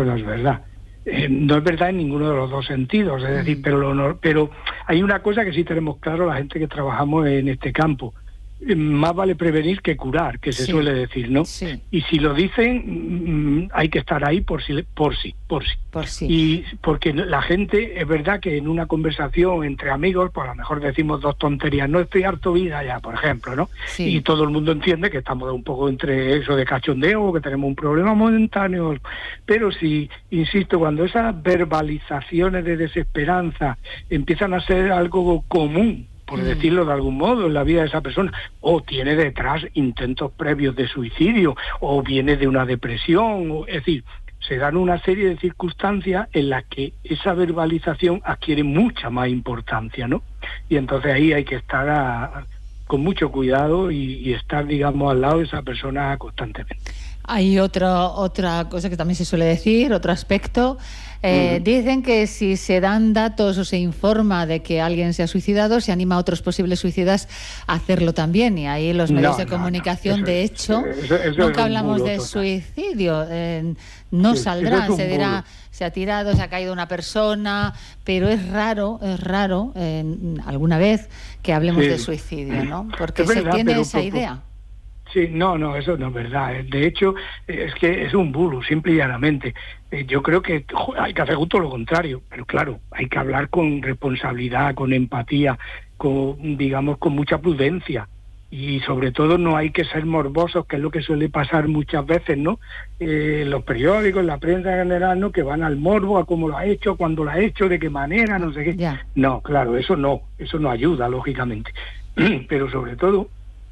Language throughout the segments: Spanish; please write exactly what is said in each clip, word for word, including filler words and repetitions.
eso no es verdad. Eh, no es verdad en ninguno de los dos sentidos, es decir, pero, lo no, pero hay una cosa que sí tenemos claro la gente que trabajamos en este campo. Más vale prevenir que curar, que se sí. suele decir, ¿no? Sí. Y si lo dicen, hay que estar ahí por si, por si, por si. Por si. Y porque la gente, es verdad que en una conversación entre amigos, pues a lo mejor decimos dos tonterías, no estoy harto vida ya, por ejemplo, ¿no? Sí. Y todo el mundo entiende que estamos un poco entre eso de cachondeo, que tenemos un problema momentáneo. Pero si, insisto, cuando esas verbalizaciones de desesperanza empiezan a ser algo común, por mm. decirlo de algún modo, en la vida de esa persona, o tiene detrás intentos previos de suicidio, o viene de una depresión, o, es decir, se dan una serie de circunstancias en las que esa verbalización adquiere mucha más importancia, ¿no? Y entonces ahí hay que estar a, a, con mucho cuidado y, y estar, digamos, al lado de esa persona constantemente. Hay otra otra cosa que también se suele decir, otro aspecto. Eh, uh-huh. Dicen que si se dan datos o se informa de que alguien se ha suicidado, se anima a otros posibles suicidas a hacerlo también. Y ahí los medios no, de comunicación, no, no. Eso, de hecho, eso, eso nunca hablamos de total. suicidio. Eh, no sí, saldrá, se dirá, se ha tirado, se ha caído una persona, pero es raro, es raro, eh, alguna vez, que hablemos sí. de suicidio, ¿no? Porque es se verdad, tiene esa poco. idea. Sí, no, no, eso no es verdad. De hecho, es que es un bulo, simple y llanamente. Yo creo que hay que hacer justo lo contrario, pero claro, hay que hablar con responsabilidad, con empatía, con, digamos, con mucha prudencia. Y sobre todo no hay que ser morbosos, que es lo que suele pasar muchas veces, ¿no? Eh, los periódicos, la prensa en general, ¿no? Que van al morbo, a cómo lo ha hecho, cuándo lo ha hecho, de qué manera, no sé qué. Yeah. No, claro, eso no, eso no ayuda, lógicamente. Pero sobre todo,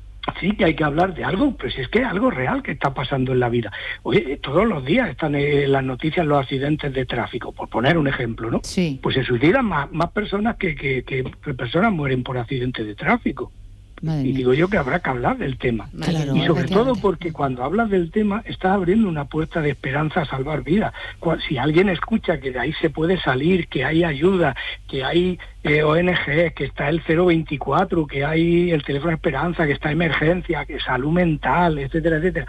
sí que hay que hablar de algo, pues es que es algo real que está pasando en la vida. Oye, todos los días están en las noticias los accidentes de tráfico, por poner un ejemplo, ¿no? Sí. Pues se suicidan más, más personas que, que, que personas mueren por accidentes de tráfico. Madre y mía. digo yo que habrá que hablar del tema. Claro, y sobre todo porque cuando hablas del tema estás abriendo una puerta de esperanza a salvar vidas. Si alguien escucha que de ahí se puede salir, que hay ayuda, que hay eh, O N G, que está el cero veinticuatro, que hay el teléfono de esperanza, que está emergencia, que salud mental, etcétera, etcétera,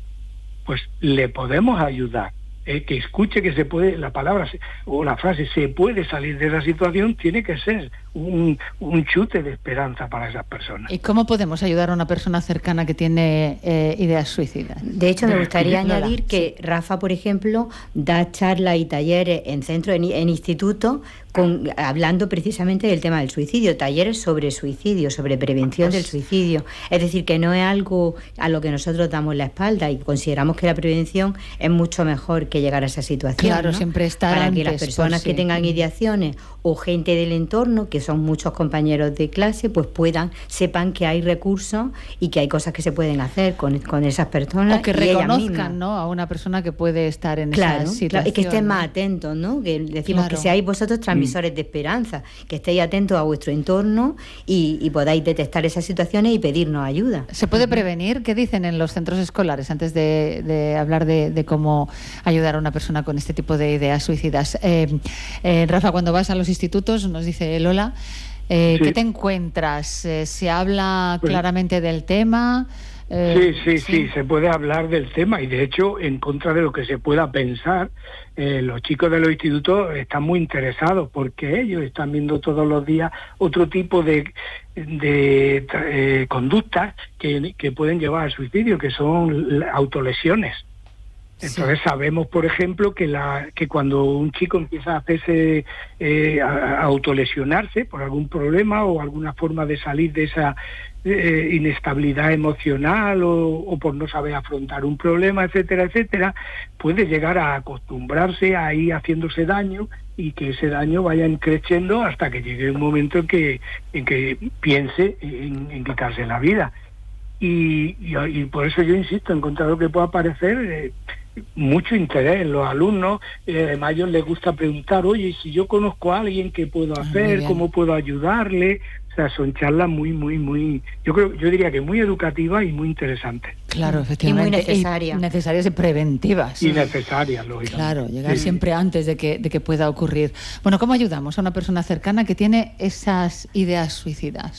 pues le podemos ayudar. Eh, que escuche que se puede, la palabra o la frase se puede salir de esa situación, tiene que ser un, un chute de esperanza para esas personas. ¿Y cómo podemos ayudar a una persona cercana que tiene eh, ideas suicidas? De hecho, me gustaría Lola, añadir que sí. Rafa, por ejemplo, da charlas y talleres en centros, en, en institutos, con, hablando precisamente del tema del suicidio, talleres sobre suicidio, sobre prevención pues, del suicidio. Es decir, que no es algo a lo que nosotros damos la espalda y consideramos que la prevención es mucho mejor que llegar a esa situación. Claro, ¿no? siempre estar para antes, que las personas sí. que tengan ideaciones o gente del entorno, que son muchos compañeros de clase, pues puedan, sepan que hay recursos y que hay cosas que se pueden hacer con, con esas personas. O que reconozcan, ¿no?, a una persona que puede estar en claro, esa situación. Claro, y que estén más atentos, ¿no? Que decimos claro. que seáis vosotros transmisores mm. de esperanza, que estéis atentos a vuestro entorno y, y podáis detectar esas situaciones y pedirnos ayuda. ¿Se puede prevenir? ¿Qué dicen en los centros escolares antes de, de hablar de, de cómo ayudar a una persona con este tipo de ideas suicidas? Eh, eh, Rafa, cuando vas a los institutos, nos dice Lola, eh, sí. ¿qué te encuentras? Eh, ¿Se habla pues, claramente del tema? Eh, sí, sí, sí, sí, se puede hablar del tema y de hecho, en contra de lo que se pueda pensar, eh, los chicos de los institutos están muy interesados porque ellos están viendo todos los días otro tipo de, de eh, conductas que, que pueden llevar al suicidio, que son autolesiones. Entonces sí. sabemos, por ejemplo, que la que cuando un chico empieza a hacerse eh, a, a autolesionarse por algún problema o alguna forma de salir de esa eh, inestabilidad emocional o, o por no saber afrontar un problema, etcétera, etcétera, puede llegar a acostumbrarse a ir haciéndose daño y que ese daño vaya creciendo hasta que llegue un momento en que en que piense en, en quitarse la vida. Y, y, y por eso yo insisto, he encontrado que pueda parecer eh, mucho interés en los alumnos, eh, además a ellos les gusta preguntar, oye, si yo conozco a alguien, ¿qué puedo hacer? ¿Cómo puedo ayudarle? O sea, son charlas muy, muy, muy, yo creo, yo diría que muy educativas y muy interesantes. Claro, efectivamente. Y muy necesarias. Y necesarias y preventivas. Y necesarias, lógicamente. Claro, llegar sí. siempre antes de que, de que pueda ocurrir. Bueno, ¿cómo ayudamos a una persona cercana que tiene esas ideas suicidas?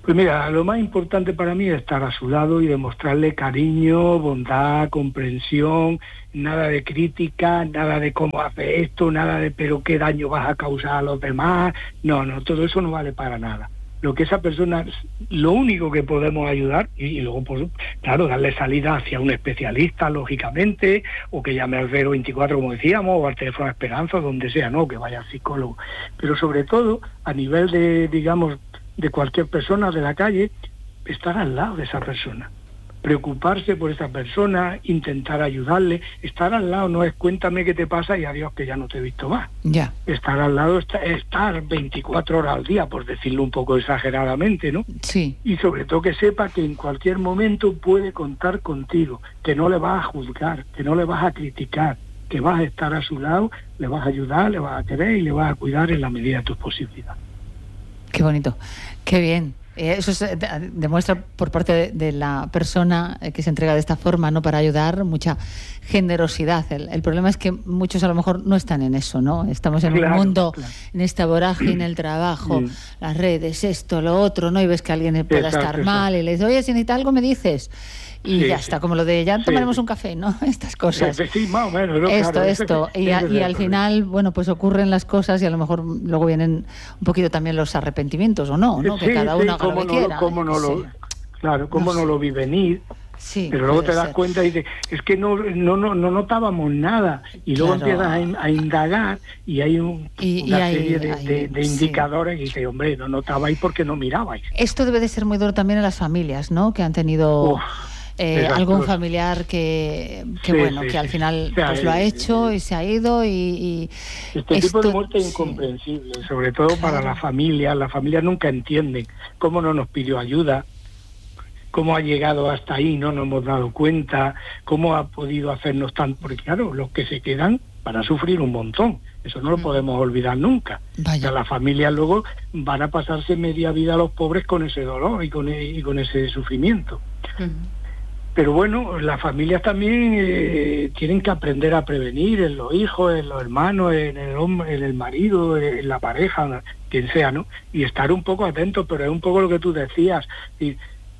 Pues mira, lo más importante para mí es estar a su lado y demostrarle cariño, bondad, comprensión, nada de crítica, nada de cómo hace esto, nada de pero qué daño vas a causar a los demás. No, no, todo eso no vale para nada. Lo que esa persona, lo único que podemos ayudar, y, y luego, pues, claro, darle salida hacia un especialista, lógicamente, o que llame al cero veinticuatro, como decíamos, o al teléfono de Esperanza, donde sea, no, que vaya al psicólogo. Pero sobre todo, a nivel de, digamos, de cualquier persona de la calle, estar al lado de esa persona, preocuparse por esa persona, intentar ayudarle. Estar al lado no es cuéntame qué te pasa y adiós que ya no te he visto más. Ya. Estar al lado es estar veinticuatro horas al día, por decirlo un poco exageradamente, ¿no? Sí. Y sobre todo que sepa que en cualquier momento puede contar contigo, que no le vas a juzgar, que no le vas a criticar, que vas a estar a su lado, le vas a ayudar, le vas a querer y le vas a cuidar en la medida de tus posibilidades. Qué bonito, qué bien. Eh, eso es, eh, demuestra por parte de, de la persona eh, que se entrega de esta forma, ¿no?, para ayudar, mucha generosidad. El, el problema es que muchos a lo mejor no están en eso, ¿no? Estamos en claro, un mundo, claro. en esta vorágine, el trabajo, sí. las redes, esto, lo otro, ¿no? Y ves que alguien pueda exacto, estar exacto. mal y le dices, oye, si necesitas algo me dices. Y sí, ya está, sí. como lo de ya tomaremos sí. un café, ¿no? Estas cosas. Sí, sí más o menos. ¿no? Esto, claro, esto. Ese, y, a, ese y al final, bueno, pues ocurren las cosas y a lo mejor luego vienen un poquito también los arrepentimientos, ¿o no, ¿no? Sí, que cada sí, uno haga lo que no, quiera. Cómo no sí. lo, claro, cómo no, no lo vi venir. Sí, pero luego te das ser. cuenta y dices, es que no no no, no notábamos nada. Y luego claro. empiezas a, a indagar y hay un, y, una y hay, serie de, hay, de, de indicadores sí. y dices, hombre, no notabais porque no mirabais. Esto debe de ser muy duro también en las familias, ¿no? Que han tenido... Uf. Eh, algún familiar que, que sí, bueno, sí, que al final sí. pues lo ha hecho y se ha ido y... y este esto, tipo de muerte es sí. incomprensible, sobre todo claro. para la familia. Las familias nunca entienden cómo no nos pidió ayuda, cómo ha llegado hasta ahí, no nos hemos dado cuenta, cómo ha podido hacernos tan... Porque claro, los que se quedan van a sufrir un montón. Eso no lo podemos olvidar nunca. O sea, las familias luego van a pasarse media vida a los pobres con ese dolor y con, y con ese sufrimiento. Uh-huh. Pero bueno, las familias también eh, tienen que aprender a prevenir en los hijos, en los hermanos, en el hombre, en el marido, en la pareja, quien sea, ¿no? Y estar un poco atentos, pero es un poco lo que tú decías. Y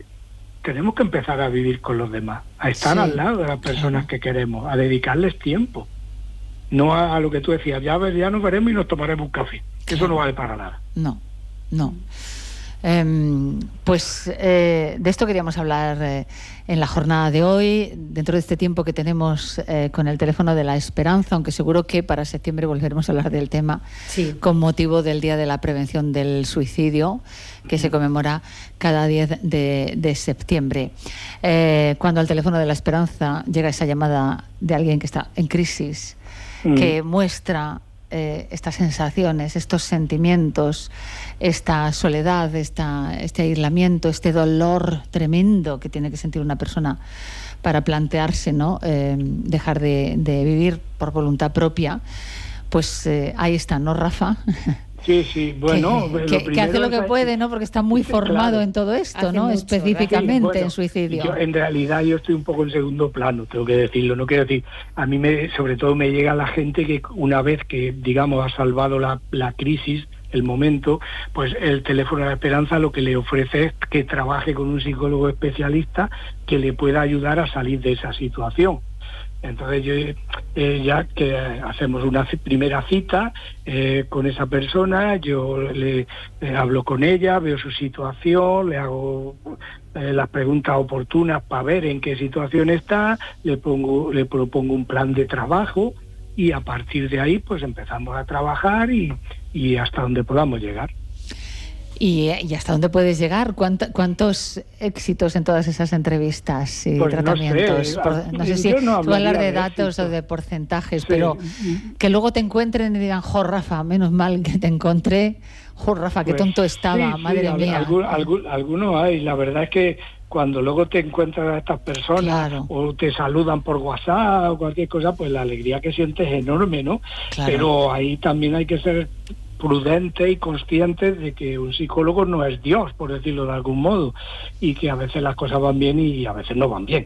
tenemos que empezar a vivir con los demás, a estar sí, al lado de las personas claro. que queremos, a dedicarles tiempo. No a, a lo que tú decías, ya, ya nos veremos y nos tomaremos un café. Que claro. eso no vale para nada. No, no. Eh, pues eh, de esto queríamos hablar eh, en la jornada de hoy, dentro de este tiempo que tenemos eh, con el teléfono de la esperanza, aunque seguro que para septiembre volveremos a hablar del tema sí. con motivo del Día de la Prevención del Suicidio, que se conmemora cada diez de, de septiembre. Eh, cuando al teléfono de la esperanza llega esa llamada de alguien que está en crisis, mm. que muestra Eh, estas sensaciones, estos sentimientos, esta soledad, esta, este aislamiento, este dolor tremendo que tiene que sentir una persona para plantearse, ¿no? Eh, dejar de, de vivir por voluntad propia, pues eh, ahí está, ¿no, Rafa? Sí, sí, bueno... Que, que, que hace lo que es, puede, ¿no? Porque está muy formado claro. en todo esto, hace ¿no? Mucho, específicamente sí, bueno, en suicidio. Yo, en realidad yo estoy un poco en segundo plano, tengo que decirlo. No quiero decir, a mí me, sobre todo me llega la gente que una vez que, digamos, ha salvado la, la crisis, el momento, pues el teléfono de la esperanza lo que le ofrece es que trabaje con un psicólogo especialista que le pueda ayudar a salir de esa situación. Entonces yo eh, ya que hacemos una primera cita eh, con esa persona, yo le, le hablo con ella, veo su situación, le hago eh, las preguntas oportunas para ver en qué situación está, le pongo, le propongo un plan de trabajo y a partir de ahí pues empezamos a trabajar y, y hasta donde podamos llegar. ¿Y, y hasta dónde puedes llegar? ¿Cuánto, ¿Cuántos éxitos en todas esas entrevistas y pues tratamientos? No sé, Por, no sé si no tú hablar de, de datos o de porcentajes, sí. pero que luego te encuentren y digan, jo, Rafa, menos mal que te encontré, jo, Rafa, qué pues, tonto estaba, sí, madre sí, mía. Algún, algún, algunos hay, la verdad es que cuando luego te encuentras a estas personas claro. o te saludan por WhatsApp o cualquier cosa, pues la alegría que sientes es enorme, ¿no? Claro. Pero ahí también hay que ser prudente y consciente de que un psicólogo no es Dios, por decirlo de algún modo, y que a veces las cosas van bien y a veces no van bien.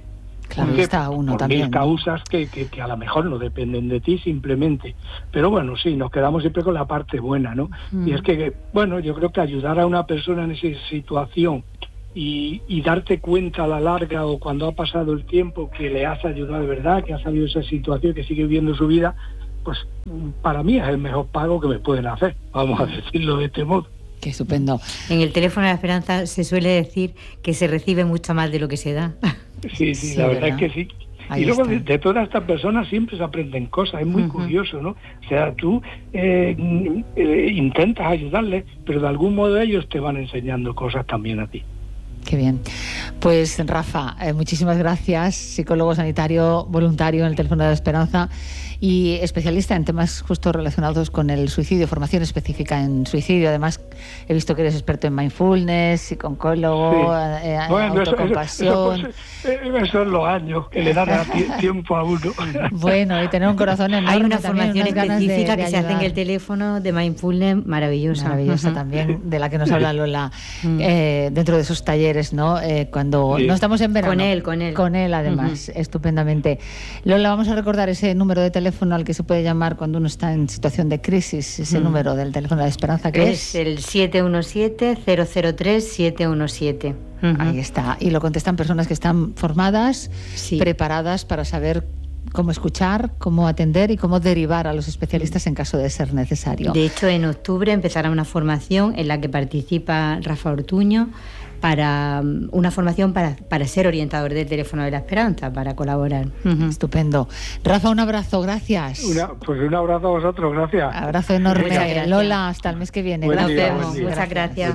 Claro, Porque está uno por también, mil causas que, que, que a lo mejor no dependen de ti simplemente. Pero bueno, sí, nos quedamos siempre con la parte buena, ¿no? Mm. Y es que, bueno, yo creo que ayudar a una persona en esa situación y, y darte cuenta a la larga o cuando ha pasado el tiempo que le has ayudado de verdad, que ha salido de esa situación, que sigue viviendo su vida, pues para mí es el mejor pago que me pueden hacer, vamos a decirlo de este modo. Qué estupendo. En el teléfono de la esperanza se suele decir que se recibe mucho más de lo que se da. Sí, sí, sí, la verdad, verdad es que sí. Ahí y luego de, de todas estas personas siempre se aprenden cosas, es muy uh-huh. curioso, ¿no? O sea, tú eh, eh, intentas ayudarles, pero de algún modo ellos te van enseñando cosas también a ti. Qué bien. Pues Rafa, eh, muchísimas gracias, psicólogo sanitario voluntario en el Teléfono de la Esperanza y especialista en temas justo relacionados con el suicidio, formación específica en suicidio. Además, he visto que eres experto en mindfulness, psicólogo, sí. eh, bueno, autocompasión. Eso, eso, eso, eso son los años que le dan a tiempo a uno. Bueno, y tener un corazón enorme. Hay una también, formación específica de, de que se hace en el teléfono de mindfulness maravillosa. Maravillosa uh-huh. también, de la que nos habla Lola, uh-huh. eh, dentro de esos talleres, ¿no? Eh, cuando sí. no estamos en verano. Con él, con él. Con él, además, uh-huh. estupendamente. Lola, vamos a recordar ese número de teléfono al que se puede llamar cuando uno está en situación de crisis, ese uh-huh. número del Teléfono de la Esperanza, que es... Es el siete uno siete, cero cero tres, siete uno siete. Uh-huh. Ahí está. Y lo contestan personas que están formadas, sí. preparadas para saber cómo escuchar, cómo atender y cómo derivar a los especialistas en caso de ser necesario. De hecho, en octubre empezará una formación en la que participa Rafa Ortuño, para una formación para, para ser orientador del Teléfono de la Esperanza, para colaborar. Uh-huh. Estupendo. Rafa, un abrazo, gracias. Una, pues un abrazo a vosotros, gracias. Abrazo enorme. Gracias. Lola, hasta el mes que viene. Buen Gracias. Día, día. Muchas gracias.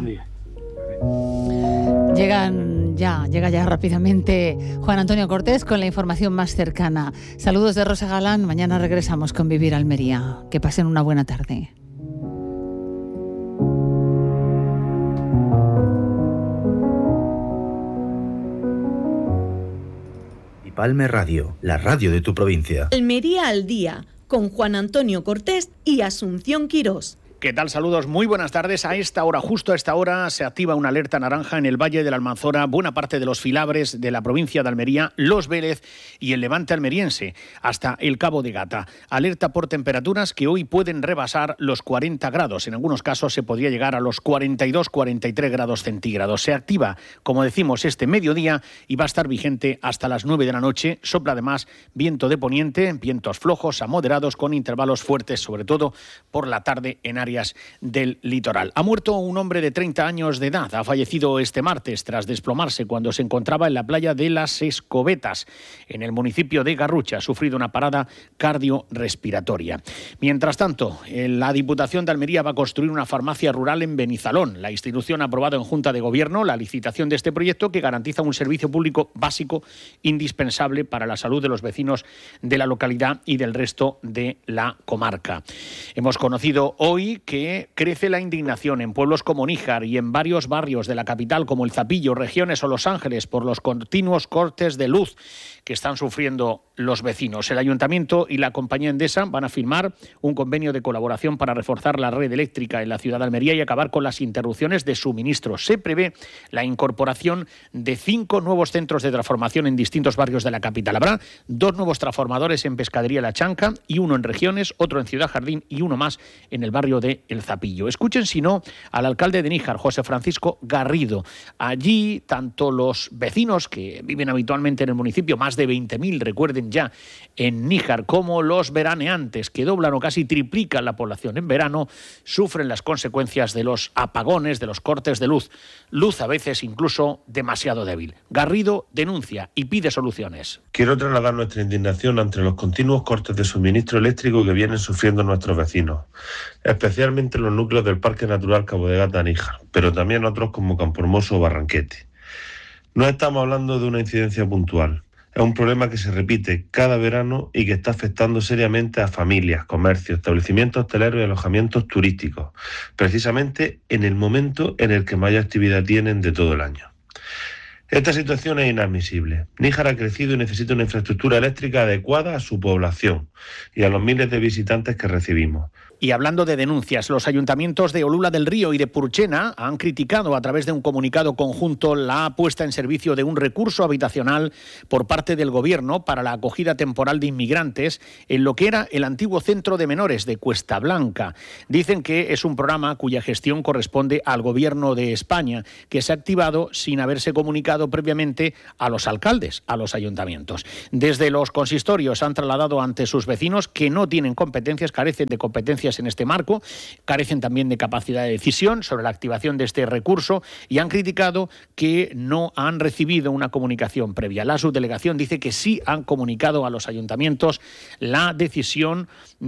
Llegan ya, llega ya rápidamente Juan Antonio Cortés con la información más cercana. Saludos de Rosa Galán. Mañana regresamos con Vivir Almería. Que pasen una buena tarde. Palme Radio, la radio de tu provincia. Almería al día, con Juan Antonio Cortés y Asunción Quirós. ¿Qué tal? Saludos, muy buenas tardes. A esta hora, justo a esta hora, se activa una alerta naranja en el Valle de la Almanzora, buena parte de los Filabres de la provincia de Almería, Los Vélez y el Levante almeriense, hasta el Cabo de Gata. Alerta por temperaturas que hoy pueden rebasar los cuarenta grados. En algunos casos se podría llegar a los cuarenta y dos, cuarenta y tres grados centígrados. Se activa, como decimos, este mediodía y va a estar vigente hasta las nueve de la noche. Sopla además viento de poniente, vientos flojos a moderados con intervalos fuertes, sobre todo por la tarde en áreas del litoral. Ha muerto un hombre de treinta años de edad. Ha fallecido este martes tras desplomarse cuando se encontraba en la playa de Las Escobetas, en el municipio de Garrucha. Ha sufrido una parada cardiorrespiratoria. Mientras tanto, la Diputación de Almería va a construir una farmacia rural en Benizalón. La institución ha aprobado en Junta de Gobierno la licitación de este proyecto que garantiza un servicio público básico indispensable para la salud de los vecinos de la localidad y del resto de la comarca. Hemos conocido hoy que crece la indignación en pueblos como Níjar y en varios barrios de la capital como El Zapillo, Regiones o Los Ángeles por los continuos cortes de luz que están sufriendo los vecinos. El Ayuntamiento y la compañía Endesa van a firmar un convenio de colaboración para reforzar la red eléctrica en la ciudad de Almería y acabar con las interrupciones de suministro. Se prevé la incorporación de cinco nuevos centros de transformación en distintos barrios de la capital. Habrá dos nuevos transformadores en Pescadería La Chanca y uno en Regiones, otro en Ciudad Jardín y uno más en el barrio de El Zapillo. Escuchen, si no, al alcalde de Níjar, José Francisco Garrido. Allí, tanto los vecinos que viven habitualmente en el municipio, más de veinte mil, recuerden ya, en Níjar, como los veraneantes, que doblan o casi triplican la población en verano, sufren las consecuencias de los apagones, de los cortes de luz. Luz a veces incluso demasiado débil. Garrido denuncia y pide soluciones. Quiero trasladar nuestra indignación ante los continuos cortes de suministro eléctrico que vienen sufriendo nuestros vecinos, especialmente en los núcleos del Parque Natural Cabo de Gata Níjar, pero también otros como Campohermoso o Barranquete. No estamos hablando de una incidencia puntual. Es un problema que se repite cada verano y que está afectando seriamente a familias, comercios, establecimientos hoteleros y alojamientos turísticos, precisamente en el momento en el que mayor actividad tienen de todo el año. Esta situación es inadmisible. Níjar ha crecido y necesita una infraestructura eléctrica adecuada a su población y a los miles de visitantes que recibimos. Y hablando de denuncias, los ayuntamientos de Olula del Río y de Purchena han criticado a través de un comunicado conjunto la puesta en servicio de un recurso habitacional por parte del Gobierno para la acogida temporal de inmigrantes en lo que era el antiguo centro de menores de Cuesta Blanca. Dicen que es un programa cuya gestión corresponde al Gobierno de España, que se ha activado sin haberse comunicado previamente a los alcaldes, a los ayuntamientos. Desde los consistorios han trasladado ante sus vecinos que no tienen competencias, carecen de competencias en este marco, carecen también de capacidad de decisión sobre la activación de este recurso y han criticado que no han recibido una comunicación previa. La subdelegación dice que sí han comunicado a los ayuntamientos la decisión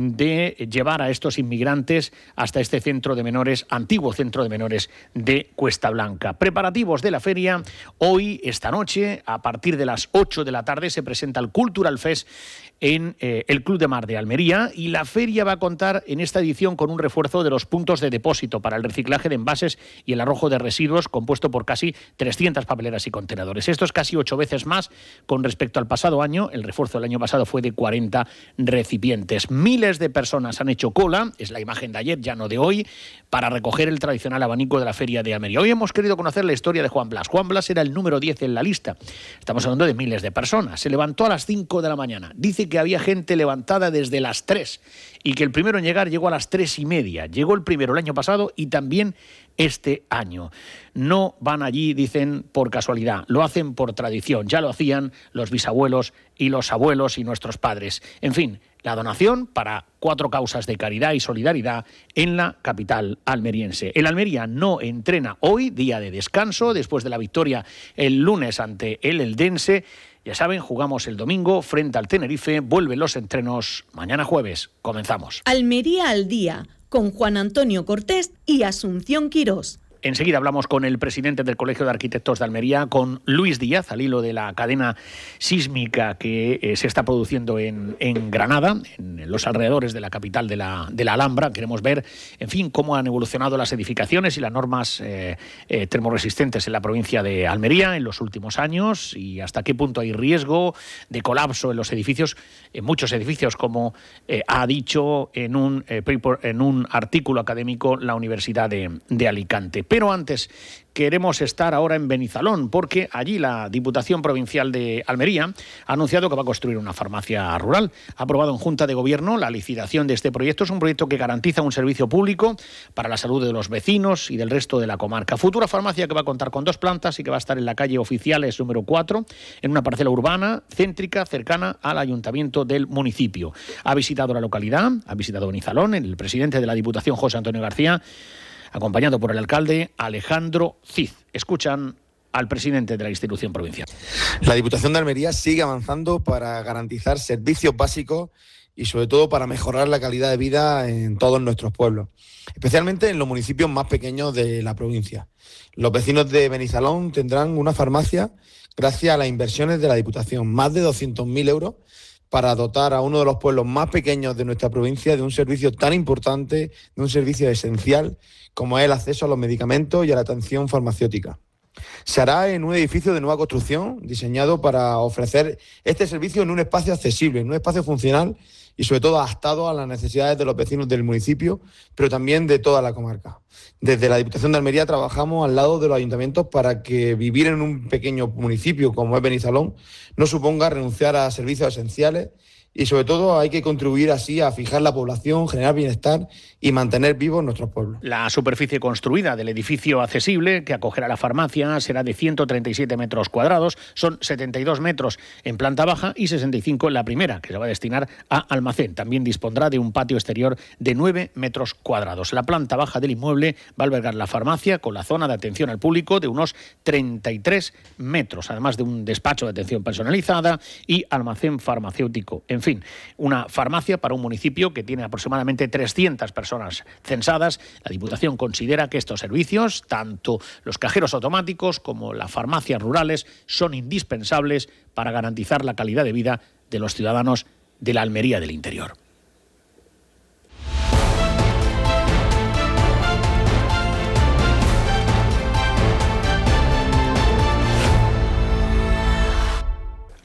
de llevar a estos inmigrantes hasta este centro de menores, antiguo centro de menores de Cuesta Blanca. Preparativos de la feria. Hoy, esta noche, a partir de las ocho de la tarde, se presenta el Cultural Fest en eh, el Club de Mar de Almería y la feria va a contar en esta edición con un refuerzo de los puntos de depósito para el reciclaje de envases y el arrojo de residuos, compuesto por casi trescientas papeleras y contenedores. Esto es casi ocho veces más con respecto al pasado año. El refuerzo del año pasado fue de cuarenta recipientes. Miles de personas han hecho cola, es la imagen de ayer, ya no de hoy, para recoger el tradicional abanico de la feria de Almería. Hoy hemos querido conocer la historia de Juan Blas. Juan Blas era el número diez en la lista. Estamos hablando de miles de personas. Se levantó a las cinco de la mañana. Dice que había gente levantada desde las tres y que el primero en llegar llegó a las tres y media. Llegó el primero el año pasado y también este año. No van allí, dicen, por casualidad, lo hacen por tradición. Ya lo hacían los bisabuelos y los abuelos y nuestros padres. En fin, la donación para cuatro causas de caridad y solidaridad en la capital almeriense. El Almería no entrena hoy, día de descanso, después de la victoria el lunes ante el Eldense. Ya saben, jugamos el domingo frente al Tenerife, vuelven los entrenos mañana jueves. Comenzamos. Almería al día, con Juan Antonio Cortés y Asunción Quirós. Enseguida hablamos con el presidente del Colegio de Arquitectos de Almería, con Luis Díaz, al hilo de la cadena sísmica que eh, se está produciendo en, en Granada, en los alrededores de la capital de la, de la Alhambra. Queremos ver, en fin, cómo han evolucionado las edificaciones y las normas eh, eh, termorresistentes en la provincia de Almería en los últimos años y hasta qué punto hay riesgo de colapso en los edificios, en muchos edificios, como eh, ha dicho en un, eh, paper, en un artículo académico la Universidad de, de Alicante. Pero antes queremos estar ahora en Benizalón, porque allí la Diputación Provincial de Almería ha anunciado que va a construir una farmacia rural. Ha aprobado en Junta de Gobierno la licitación de este proyecto. Es un proyecto que garantiza un servicio público para la salud de los vecinos y del resto de la comarca. Futura farmacia que va a contar con dos plantas y que va a estar en la calle Oficiales número cuatro, en una parcela urbana, céntrica, cercana al ayuntamiento del municipio. Ha visitado la localidad, ha visitado Benizalón, el presidente de la Diputación, José Antonio García, acompañado por el alcalde Alejandro Cid. Escuchan al presidente de la institución provincial. La Diputación de Almería sigue avanzando para garantizar servicios básicos y sobre todo para mejorar la calidad de vida en todos nuestros pueblos, especialmente en los municipios más pequeños de la provincia. Los vecinos de Benizalón tendrán una farmacia gracias a las inversiones de la Diputación, más de doscientos mil euros, para dotar a uno de los pueblos más pequeños de nuestra provincia de un servicio tan importante, de un servicio esencial como es el acceso a los medicamentos y a la atención farmacéutica. Se hará en un edificio de nueva construcción diseñado para ofrecer este servicio en un espacio accesible, en un espacio funcional y sobre todo adaptado a las necesidades de los vecinos del municipio, pero también de toda la comarca. Desde la Diputación de Almería trabajamos al lado de los ayuntamientos para que vivir en un pequeño municipio como es Benizalón no suponga renunciar a servicios esenciales y sobre todo hay que contribuir así a fijar la población, generar bienestar y mantener vivos nuestros pueblos. La superficie construida del edificio accesible que acogerá la farmacia será de ciento treinta y siete metros cuadrados, son setenta y dos metros en planta baja y sesenta y cinco en la primera, que se va a destinar a almacén. También dispondrá de un patio exterior de nueve metros cuadrados. La planta baja del inmueble va a albergar la farmacia con la zona de atención al público de unos treinta y tres metros, además de un despacho de atención personalizada y almacén farmacéutico. En fin, una farmacia para un municipio que tiene aproximadamente trescientas personas censadas. La Diputación considera que estos servicios, tanto los cajeros automáticos como las farmacias rurales, son indispensables para garantizar la calidad de vida de los ciudadanos de la Almería del interior.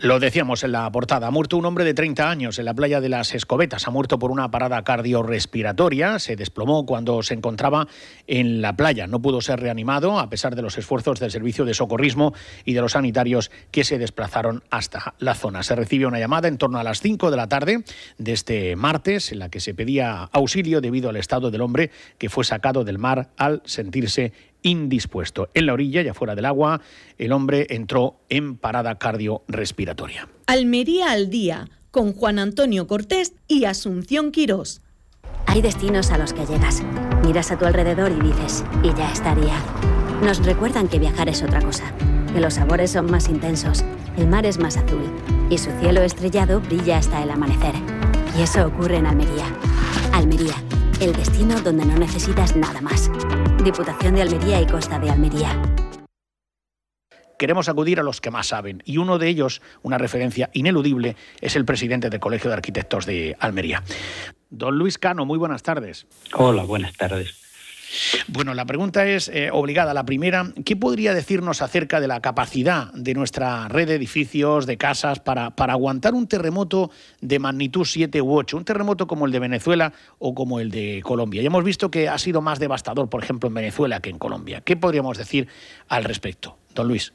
Lo decíamos en la portada, ha muerto un hombre de treinta años en la playa de las Escobetas, ha muerto por una parada cardiorrespiratoria, se desplomó cuando se encontraba en la playa, no pudo ser reanimado a pesar de los esfuerzos del servicio de socorrismo y de los sanitarios que se desplazaron hasta la zona. Se recibe una llamada en torno a las cinco de la tarde de este martes en la que se pedía auxilio debido al estado del hombre que fue sacado del mar al sentirse indispuesto. En la orilla, ya fuera del agua, el hombre entró en parada cardiorrespiratoria. Almería al día, con Juan Antonio Cortés y Asunción Quirós. Hay destinos a los que llegas, miras a tu alrededor y dices, y ya estaría. Nos recuerdan que viajar es otra cosa, que los sabores son más intensos, el mar es más azul y su cielo estrellado brilla hasta el amanecer. Y eso ocurre en Almería. Almería, el destino donde no necesitas nada más. Diputación de Almería y Costa de Almería. Queremos acudir a los que más saben y uno de ellos, una referencia ineludible, es el presidente del Colegio de Arquitectos de Almería. Don Luis Cano, muy buenas tardes. Hola, buenas tardes. Bueno, la pregunta es eh, obligada. La primera, ¿qué podría decirnos acerca de la capacidad de nuestra red de edificios, de casas, para, para aguantar un terremoto de magnitud siete u ocho? Un terremoto como el de Venezuela o como el de Colombia. Ya hemos visto que ha sido más devastador, por ejemplo, en Venezuela que en Colombia. ¿Qué podríamos decir al respecto, don Luis?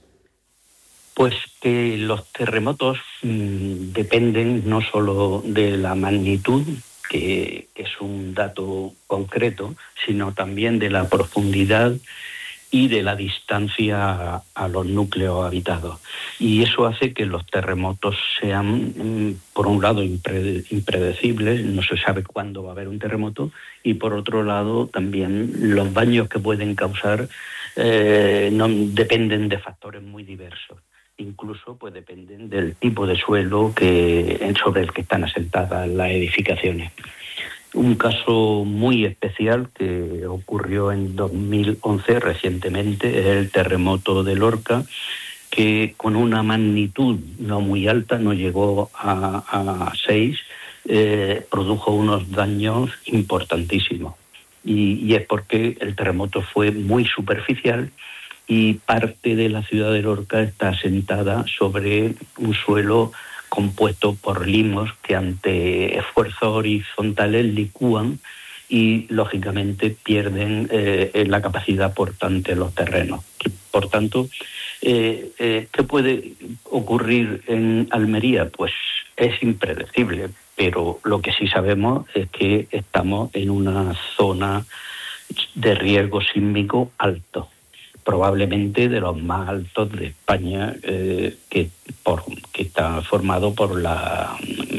Pues que los terremotos mmm, dependen no solo de la magnitud, que es un dato concreto, sino también de la profundidad y de la distancia a los núcleos habitados. Y eso hace que los terremotos sean, por un lado, impredecibles, no se sabe cuándo va a haber un terremoto, y por otro lado, también los daños que pueden causar eh, no, dependen de factores muy diversos. Incluso pues dependen del tipo de suelo que sobre el que están asentadas las edificaciones. Un caso muy especial que ocurrió en dos mil once recientemente es el terremoto de Lorca, que con una magnitud no muy alta, no llegó a seis, eh, produjo unos daños importantísimos. Y, y es porque el terremoto fue muy superficial y parte de la ciudad de Lorca está asentada sobre un suelo compuesto por limos que ante esfuerzos horizontales licúan y, lógicamente, pierden eh, la capacidad portante de los terrenos. Por tanto, eh, eh, ¿qué puede ocurrir en Almería? Pues es impredecible, pero lo que sí sabemos es que estamos en una zona de riesgo sísmico alto, probablemente de los más altos de España, eh, que, por, que está formado por la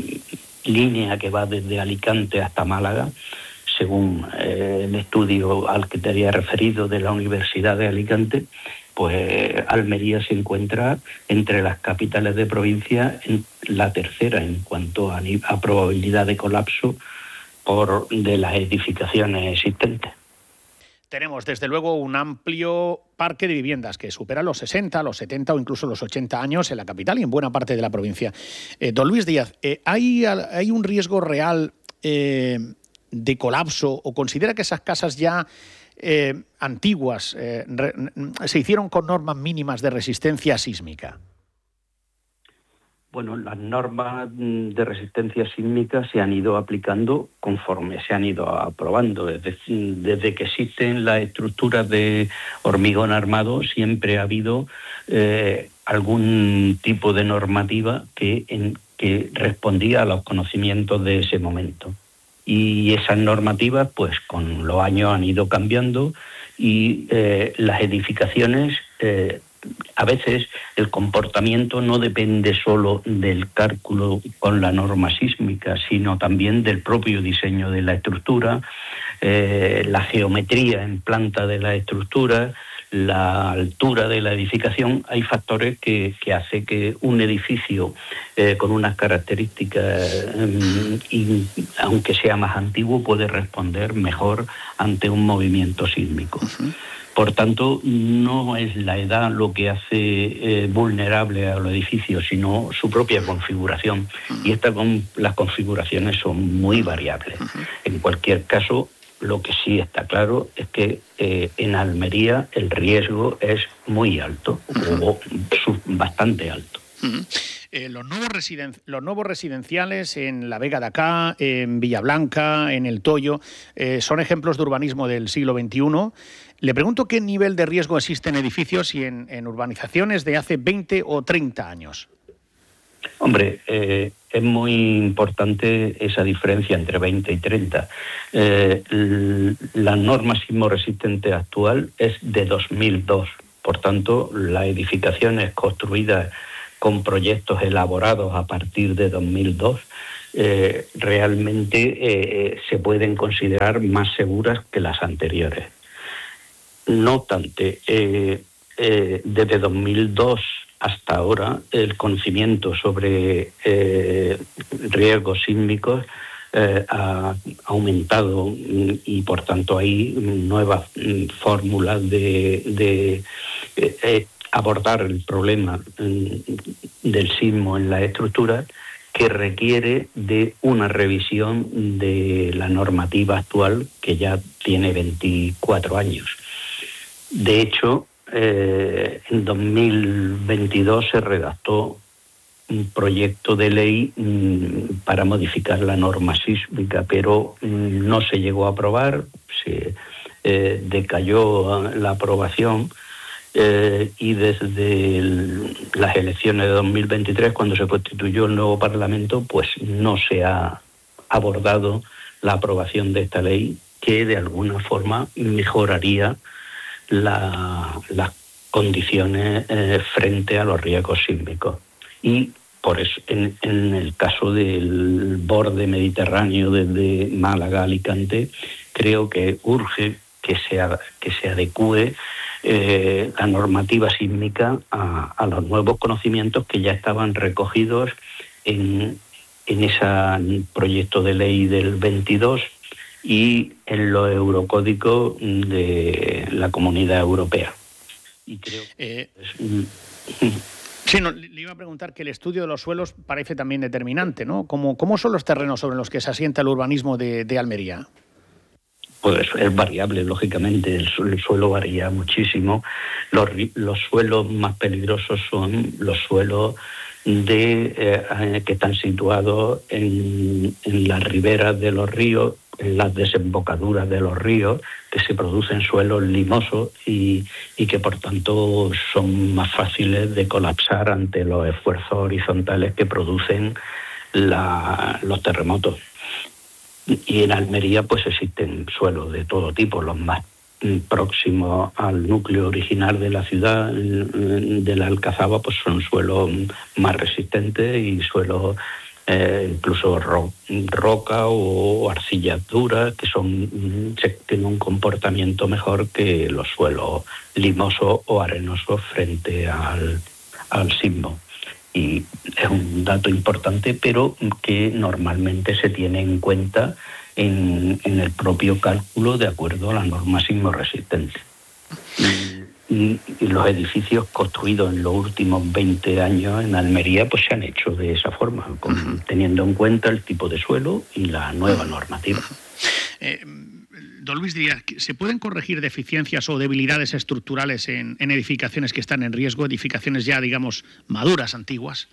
línea que va desde Alicante hasta Málaga, según eh, el estudio al que te había referido de la Universidad de Alicante. Pues Almería se encuentra entre las capitales de provincia en la tercera en cuanto a, a probabilidad de colapso por de las edificaciones existentes. Tenemos, desde luego, un amplio parque de viviendas que supera los sesenta, los setenta o incluso los ochenta años en la capital y en buena parte de la provincia. Eh, don Luis Díaz, eh, ¿hay, ¿hay un riesgo real eh, de colapso o considera que esas casas ya eh, antiguas eh, re, se hicieron con normas mínimas de resistencia sísmica? Bueno, las normas de resistencia sísmica se han ido aplicando conforme se han ido aprobando. Desde, desde que existen las estructuras de hormigón armado, siempre ha habido eh, algún tipo de normativa que, en, que respondía a los conocimientos de ese momento. Y esas normativas, pues con los años han ido cambiando y eh, las edificaciones... Eh, A veces el comportamiento no depende solo del cálculo con la norma sísmica, sino también del propio diseño de la estructura, eh, la geometría en planta de la estructura, la altura de la edificación. Hay factores que, que hacen que un edificio eh, con unas características, eh, y, aunque sea más antiguo, puede responder mejor ante un movimiento sísmico. Uh-huh. Por tanto, no es la edad lo que hace eh, vulnerable a los edificios, sino su propia configuración. Y esta con, las configuraciones son muy variables. En cualquier caso, lo que sí está claro es que eh, en Almería el riesgo es muy alto, o bastante alto. Eh, los, nuevos residen- los nuevos residenciales en la Vega de Acá, en Villablanca, en El Toyo, eh, son ejemplos de urbanismo del siglo veintiuno. Le pregunto qué nivel de riesgo existe en edificios y en, en urbanizaciones de hace veinte o treinta años. Hombre, eh, es muy importante esa diferencia entre veinte y treinta. Eh, l- la norma sismo resistente actual es de dos mil dos. Por tanto, las edificaciones construidas con proyectos elaborados a partir de dos mil dos eh, realmente eh, se pueden considerar más seguras que las anteriores. No obstante, eh, eh, desde dos mil dos hasta ahora el conocimiento sobre eh, riesgos sísmicos eh, ha aumentado y por tanto hay nuevas mm, fórmulas de, de eh, eh, abordar el problema mm, del sismo en las estructuras que requiere de una revisión de la normativa actual que ya tiene veinticuatro años. De hecho, eh, en dos mil veintidós se redactó un proyecto de ley mmm, para modificar la norma sísmica, pero mmm, no se llegó a aprobar, se eh, decayó la aprobación eh, y desde el, las elecciones de dos mil veintitrés, cuando se constituyó el nuevo Parlamento, pues no se ha abordado la aprobación de esta ley que de alguna forma mejoraría La, las condiciones eh, frente a los riesgos sísmicos. Y por eso, en, en el caso del borde mediterráneo desde Málaga a Alicante, creo que urge que se, que se adecúe eh, la normativa sísmica a, a los nuevos conocimientos que ya estaban recogidos en, en ese proyecto de ley del veintidós y en los eurocódigos de la Comunidad Europea. Y creo que eh, sí, no, le iba a preguntar que el estudio de los suelos parece también determinante, ¿no? ¿Cómo, cómo son los terrenos sobre los que se asienta el urbanismo de, de Almería? Pues es variable, lógicamente, el, el suelo varía muchísimo. Los, los suelos más peligrosos son los suelos de eh, que están situados en, en las riberas de los ríos, en las desembocaduras de los ríos, que se producen suelos limosos y, y que por tanto son más fáciles de colapsar ante los esfuerzos horizontales que producen la, los terremotos. Y en Almería pues existen suelos de todo tipo, los más próximos al núcleo original de la ciudad, de la Alcazaba, pues son suelos más resistentes y suelos Eh, incluso ro- roca o arcillas duras que son se, tienen un comportamiento mejor que los suelos limosos o arenosos frente al, al sismo. Y es un dato importante, pero que normalmente se tiene en cuenta en, en el propio cálculo de acuerdo a la norma sismo resistente. Y, y los edificios construidos en los últimos veinte años en Almería pues se han hecho de esa forma, con, uh-huh. teniendo en cuenta el tipo de suelo y la nueva normativa. Eh, don Luis Díaz, ¿se pueden corregir deficiencias o debilidades estructurales en, en edificaciones que están en riesgo, edificaciones ya, digamos, maduras, antiguas?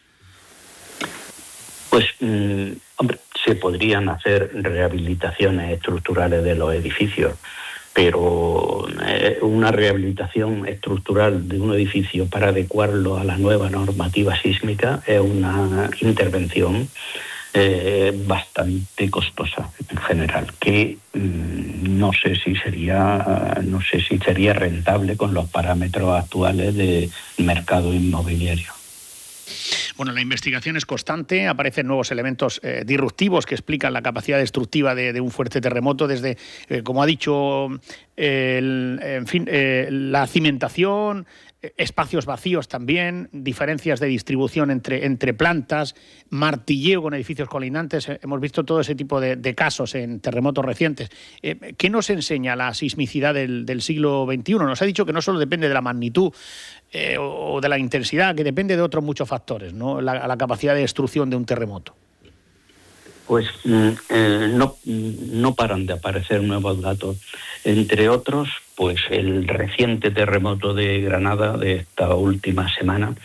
Pues, mmm, hombre, se podrían hacer rehabilitaciones estructurales de los edificios, pero eh, una rehabilitación estructural de un edificio para adecuarlo a la nueva normativa sísmica es una intervención eh, bastante costosa en general, que mmm, no sé si sería no sé si sería rentable con los parámetros actuales del mercado inmobiliario. Bueno, la investigación es constante, aparecen nuevos elementos eh, disruptivos que explican la capacidad destructiva de, de un fuerte terremoto, desde, eh, como ha dicho, eh, el, en fin, eh, la cimentación, eh, espacios vacíos también, diferencias de distribución entre, entre plantas, martilleo con edificios colindantes. Eh, hemos visto todo ese tipo de, de casos en terremotos recientes. Eh, ¿Qué nos enseña la sismicidad del, del siglo veintiuno? Nos ha dicho que no solo depende de la magnitud, Eh, o de la intensidad, que depende de otros muchos factores, ¿no? La, la capacidad de destrucción de un terremoto. Pues eh, no, no paran de aparecer nuevos datos. Entre otros, pues el reciente terremoto de Granada de esta última semana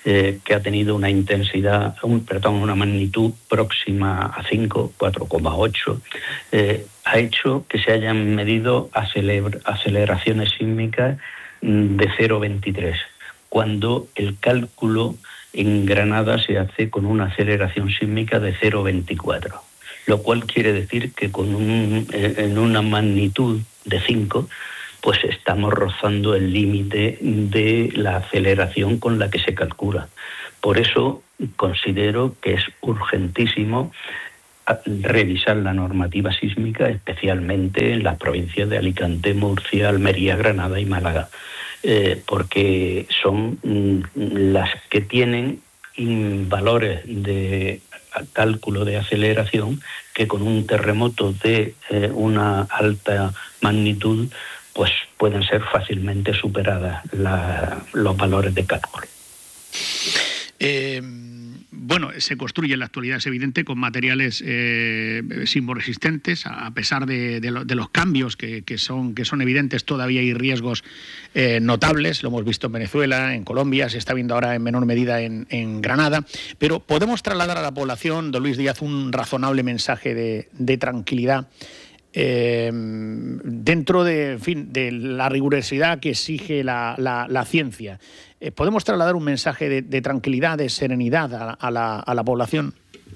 eh, que ha tenido una intensidad, un, perdón, una magnitud próxima a cinco, cuatro coma ocho, eh, ha hecho que se hayan medido aceler, aceleraciones sísmicas de cero coma veintitrés, cuando el cálculo en Granada se hace con una aceleración sísmica de cero coma veinticuatro, lo cual quiere decir que con un, en una magnitud de cinco, pues estamos rozando el límite de la aceleración con la que se calcula. Por eso considero que es urgentísimo revisar la normativa sísmica, especialmente en las provincias de Alicante, Murcia, Almería, Granada y Málaga, eh, porque son mm, las que tienen mm, valores de cálculo de aceleración que con un terremoto de eh, una alta magnitud pues pueden ser fácilmente superadas la, los valores de cálculo. Eh, bueno, se construye en la actualidad, es evidente, con materiales eh, sismoresistentes, a pesar de, de, lo, de los cambios que, que, son, que son evidentes. Todavía hay riesgos eh, notables, lo hemos visto en Venezuela, en Colombia, se está viendo ahora en menor medida en, en Granada, pero podemos trasladar a la población, don Luis Díaz, un razonable mensaje de, de tranquilidad, Eh, dentro de, en fin, de la rigurosidad que exige la, la, la ciencia. Eh, ¿Podemos trasladar un mensaje de, de tranquilidad, de serenidad a, a, la, a la población?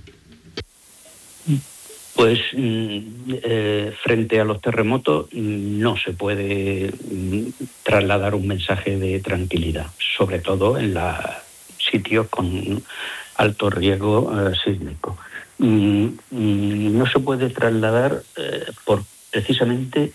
Pues eh, frente a los terremotos no se puede trasladar un mensaje de tranquilidad, sobre todo en los sitios con alto riesgo eh, sísmico. Y, y no se puede trasladar eh, por, precisamente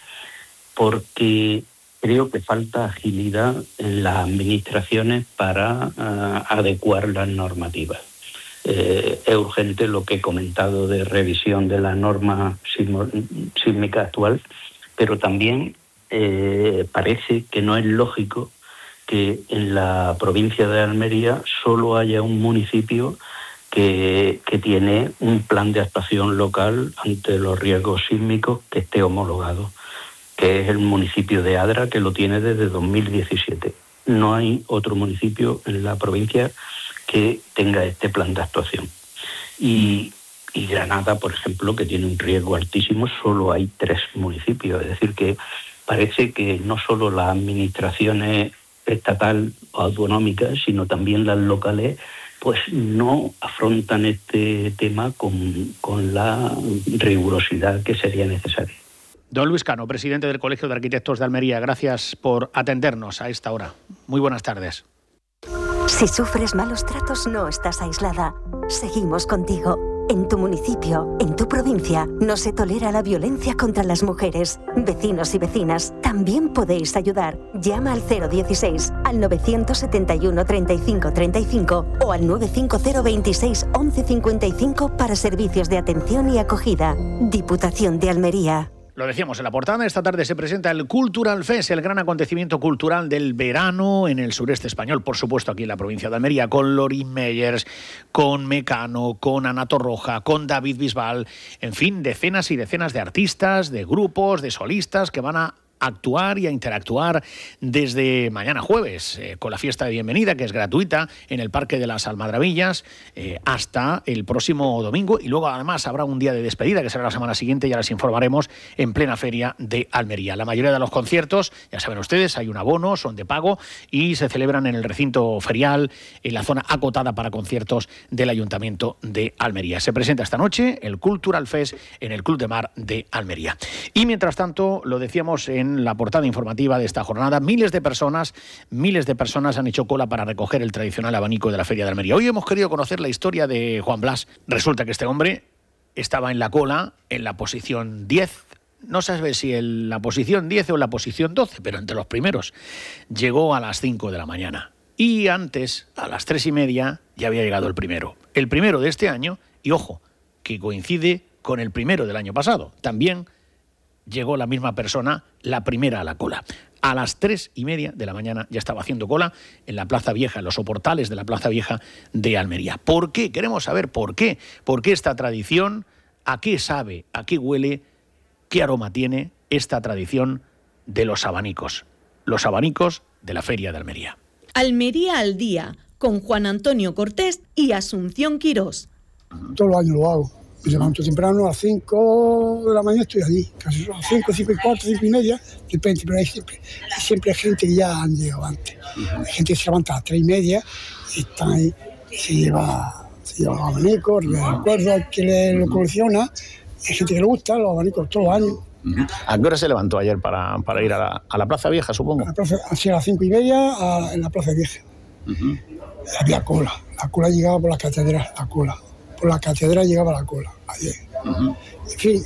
porque creo que falta agilidad en las administraciones para uh, adecuar las normativas. Eh, es urgente lo que he comentado de revisión de la norma sísmica actual, pero también eh, parece que no es lógico que en la provincia de Almería solo haya un municipio Que, que tiene un plan de actuación local ante los riesgos sísmicos que esté homologado, que es el municipio de Adra, que lo tiene desde dos mil diecisiete. No hay otro municipio en la provincia que tenga este plan de actuación. Y, y Granada, por ejemplo, que tiene un riesgo altísimo, solo hay tres municipios. Es decir, que parece que no solo las administraciones estatal o autonómicas, sino también las locales, pues no afrontan este tema con, con la rigurosidad que sería necesaria. Don Luis Cano, presidente del Colegio de Arquitectos de Almería, gracias por atendernos a esta hora. Muy buenas tardes. Si sufres malos tratos, no estás aislada. Seguimos contigo. En tu municipio, en tu provincia, no se tolera la violencia contra las mujeres. Vecinos y vecinas, también podéis ayudar. Llama al cero dieciséis, al novecientos setenta y uno treinta y cinco treinta y cinco o al nueve cinco cero veintiséis once cincuenta y cinco para servicios de atención y acogida. Diputación de Almería. Lo decíamos en la portada, esta tarde se presenta el Cultural Fest, el gran acontecimiento cultural del verano en el sureste español, por supuesto aquí en la provincia de Almería, con Lorin Meyers, con Mecano, con Ana Torroja, con David Bisbal, en fin, decenas y decenas de artistas, de grupos, de solistas que van a actuar y a interactuar desde mañana jueves, eh, con la fiesta de bienvenida, que es gratuita, en el Parque de las Almadrabillas, eh, hasta el próximo domingo, y luego además habrá un día de despedida, que será la semana siguiente, ya les informaremos, en plena feria de Almería. La mayoría de los conciertos, ya saben ustedes, hay un abono, son de pago, y se celebran en el recinto ferial, en la zona acotada para conciertos del Ayuntamiento de Almería. Se presenta esta noche el Cultural Fest en el Club de Mar de Almería. Y mientras tanto, lo decíamos en En la portada informativa de esta jornada, miles de personas, miles de personas han hecho cola para recoger el tradicional abanico de la Feria de Almería. Hoy hemos querido conocer la historia de Juan Blas. Resulta que este hombre estaba en la cola, en la posición diez, no sabe si en la posición diez o en la posición doce, pero entre los primeros. Llegó a las cinco de la mañana y antes, a las tres y media, ya había llegado el primero. El primero de este año, y ojo, que coincide con el primero del año pasado. También llegó la misma persona, la primera a la cola. A las tres y media de la mañana ya estaba haciendo cola en la Plaza Vieja, en los soportales de la Plaza Vieja de Almería. ¿Por qué? Queremos saber por qué. ¿Por qué esta tradición? ¿A qué sabe? ¿A qué huele? ¿Qué aroma tiene esta tradición de los abanicos? Los abanicos de la Feria de Almería. Almería al día, con Juan Antonio Cortés y Asunción Quirós. Todos los años lo hago. Me levanto temprano a las cinco de la mañana, estoy allí. Casi a las cinco, cinco y cuarto, cinco y media, depende, pero hay siempre, hay siempre gente que ya han llegado antes. Uh-huh. Hay gente que se levanta a las tres y media y está ahí, se lleva, se lleva los abanicos, uh-huh. De acuerdo al que le, lo colecciona. Hay gente que le gusta los abanicos todos los años. Uh-huh. ¿A qué hora se levantó ayer para, para ir a la, a la Plaza Vieja, supongo? A la plaza, así a las cinco y media a, en la Plaza Vieja. Uh-huh. Había cola, la cola llegaba por la catedral, la cola. Por la catedral llegaba la cola ayer. Uh-huh. En fin.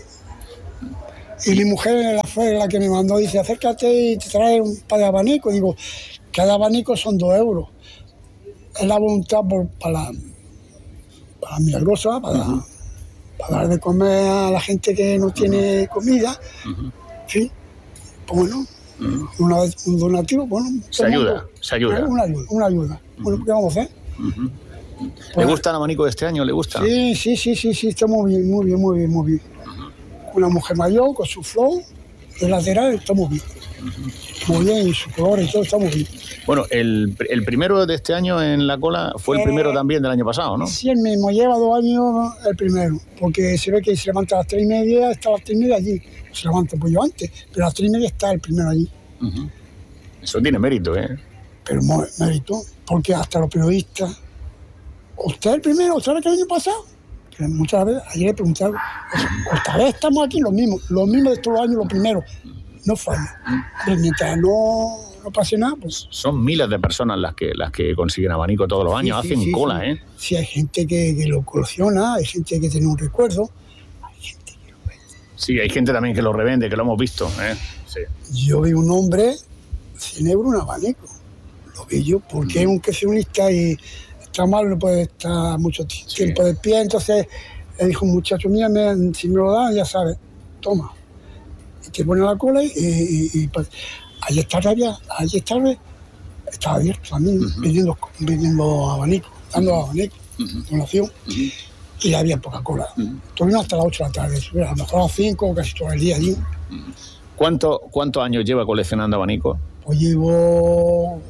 Y mi mujer fue la que me mandó, dice, acércate y te trae un par de abanicos. Digo, cada abanico son dos euros. Es la voluntad por, para, para la milagrosa, para, uh-huh. para dar de comer a la gente que no tiene comida. Uh-huh. En fin, pues bueno, uh-huh. una, un donativo, bueno. Se ayuda, se ayuda. Una ayuda, una ayuda. Uh-huh. Bueno, ¿qué vamos a hacer? Uh-huh. ¿Le pues, gusta el abanico de este año? ¿Le gusta? Sí, sí, sí, sí, sí, está muy bien, muy bien, muy bien, muy bien. Uh-huh. Una mujer mayor con su flor, de lateral, está muy bien. Uh-huh. Muy bien, y su color y todo está muy bien. Bueno, el, el primero de este año en la cola fue el eh, primero también del año pasado, ¿no? Sí, el mismo, lleva dos años el primero, porque se ve que se levanta a las tres y media, está a las tres y media allí. Se levanta pues yo antes, pero a las tres y media está el primero allí. Uh-huh. Eso tiene mérito, ¿eh? Pero mérito, porque hasta los periodistas... ¿Usted el primero? ¿Usted el año pasado? Que muchas veces, ayer le preguntaron, otra vez estamos aquí los mismos, los mismos de todos los años, los primeros. No falla. Pero mientras no, no pase nada, pues... Son miles de personas las que las que consiguen abanico todos los años, sí, hacen sí, cola, sí. ¿eh? Sí, hay gente que, que lo colecciona, hay gente que tiene un recuerdo, hay gente que lo vende. Sí, hay gente también que lo revende, que lo hemos visto, ¿eh? Sí. Yo vi un hombre, cien euros un abanico. Lo vi yo, porque mm. es un creacionista y... Está mal, no puede estar mucho tiempo sí. de pie, entonces le dijo un muchacho, mira, me, si me lo dan, ya sabes, toma. Y te pone la cola y, y, y pues, ayer tarde había, ayer tarde estaba abierto también, uh-huh. vendiendo, vendiendo abanicos, dando uh-huh. abanicos, uh-huh. donación, uh-huh. y había poca cola. Uh-huh. Tuvimos hasta las ocho de la tarde, a lo mejor a las cinco, casi todo el día allí. Uh-huh. ¿Cuánto, ¿Cuántos años lleva coleccionando abanicos? Pues llevo...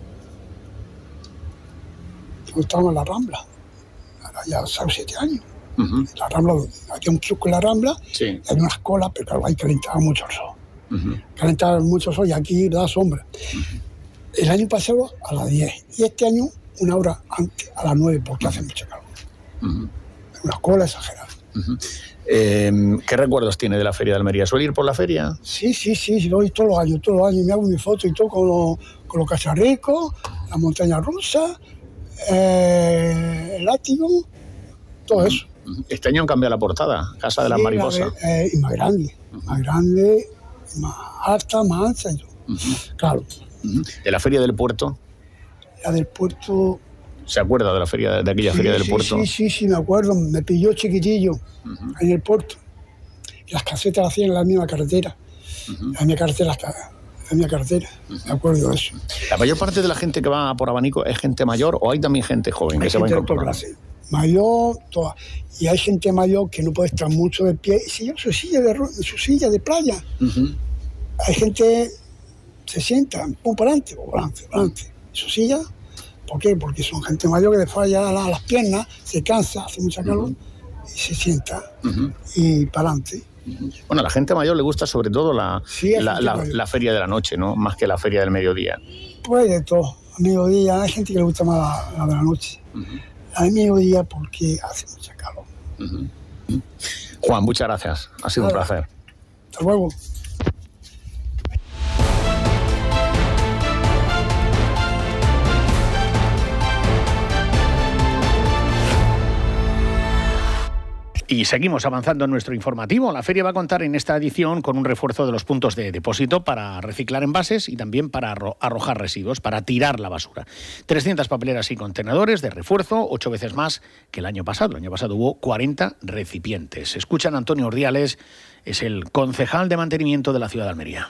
Estábamos en la Rambla, ahora ya sabe, siete años. Uh-huh. La Rambla, había un kiosco en la Rambla, sí. Había unas colas, pero claro, ahí calentaba mucho el sol. Uh-huh. Calentaba mucho el sol y aquí da sombra. Uh-huh. El año pasado a las diez y este año una hora antes, a las nueve, porque uh-huh. hace mucho calor. Uh-huh. Una cola exagerada. Uh-huh. Eh, ¿Qué recuerdos tiene de la Feria de Almería? ¿Suele ir por la feria? Sí, sí, sí, sí, voy todos los años, todos los años. Me hago mi foto y todo con los, con los cacharricos, la montaña rusa. Eh, el látigo, todo eso. Este año han cambiado la portada, Casa de sí, las Mariposas. La de, eh, y más grande, uh-huh. más grande, más alta, más ancha. Y todo. Uh-huh. Claro. Uh-huh. ¿De la Feria del Puerto? La del Puerto... ¿Se acuerda de la feria de aquella sí, Feria del sí, Puerto? Sí, sí, sí, me acuerdo. Me pilló chiquitillo uh-huh. en el puerto. Y las casetas las hacían en la misma carretera. Uh-huh. La misma carretera en mi carretera, me acuerdo de eso. ¿La mayor parte de la gente que va por abanico es gente mayor o hay también gente joven hay que se va incorporando? Mayor, toda. Y hay gente mayor que no puede estar mucho de pie y se lleva su silla de, su silla de playa. Uh-huh. Hay gente se sienta, pum, para adelante, para adelante, para adelante. Su silla, ¿por qué? Porque son gente mayor que le falla la, las piernas, se cansa, hace mucha calor uh-huh. y se sienta uh-huh. y para adelante. Bueno, a la gente mayor le gusta sobre todo la, sí, la, la, la feria de la noche, ¿no? Más que la feria del mediodía. Pues de todo. A mediodía hay gente que le gusta más la, la de la noche. Uh-huh. Al mediodía porque hace mucha calor. Uh-huh. Juan, muchas gracias. Ha sido claro. un placer. Hasta luego. Y seguimos avanzando en nuestro informativo. La feria va a contar en esta edición con un refuerzo de los puntos de depósito para reciclar envases y también para arro- arrojar residuos, para tirar la basura. trescientas papeleras y contenedores de refuerzo, ocho veces más que el año pasado. El año pasado hubo cuarenta recipientes. Escuchan a Antonio Ordiales, es el concejal de mantenimiento de la ciudad de Almería.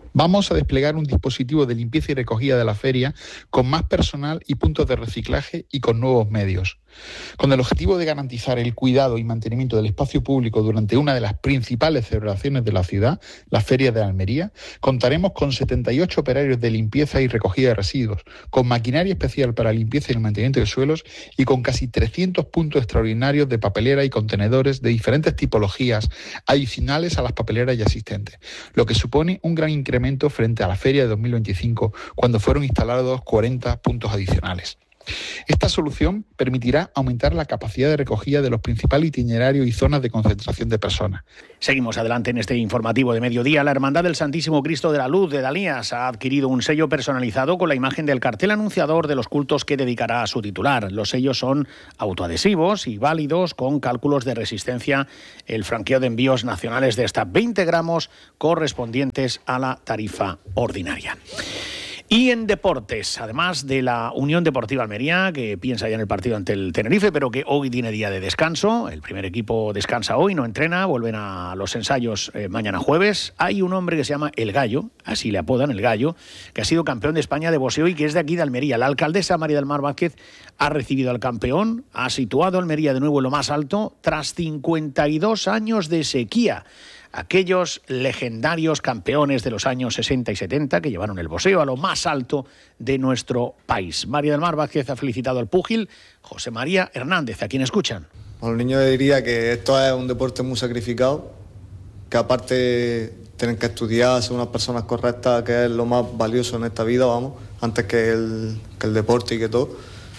Vamos a desplegar un dispositivo de limpieza y recogida de la feria con más personal y puntos de reciclaje y con nuevos medios. Con el objetivo de garantizar el cuidado y mantenimiento del espacio público durante una de las principales celebraciones de la ciudad, la Feria de Almería, contaremos con setenta y ocho operarios de limpieza y recogida de residuos, con maquinaria especial para limpieza y el mantenimiento de suelos y con casi trescientos puntos extraordinarios de papelera y contenedores de diferentes tipologías adicionales a las papeleras ya existentes, lo que supone un gran incremento frente a la Feria de dos mil veinticinco, cuando fueron instalados cuarenta puntos adicionales. Esta solución permitirá aumentar la capacidad de recogida de los principales itinerarios y zonas de concentración de personas. Seguimos adelante en este informativo de mediodía. La Hermandad del Santísimo Cristo de la Luz de Dalías ha adquirido un sello personalizado con la imagen del cartel anunciador de los cultos que dedicará a su titular. Los sellos son autoadhesivos y válidos con cálculos de resistencia. El franqueo de envíos nacionales de hasta veinte gramos correspondientes a la tarifa ordinaria. Y en deportes, además de la Unión Deportiva Almería, que piensa ya en el partido ante el Tenerife, pero que hoy tiene día de descanso, el primer equipo descansa hoy, no entrena, vuelven a los ensayos eh, mañana jueves. Hay un hombre que se llama El Gallo, así le apodan, El Gallo, que ha sido campeón de España de boxeo y que es de aquí de Almería. La alcaldesa María del Mar Vázquez ha recibido al campeón, ha situado a Almería de nuevo en lo más alto, tras cincuenta y dos años de sequía. Aquellos legendarios campeones de los años sesenta y setenta que llevaron el boxeo a lo más alto de nuestro país. María del Mar Vázquez ha felicitado al púgil José María Hernández, a quien escuchan. A los niños les diría que esto es un deporte muy sacrificado, que aparte tienen que estudiar, ser unas personas correctas, que es lo más valioso en esta vida, vamos, antes que el, que el deporte y que todo.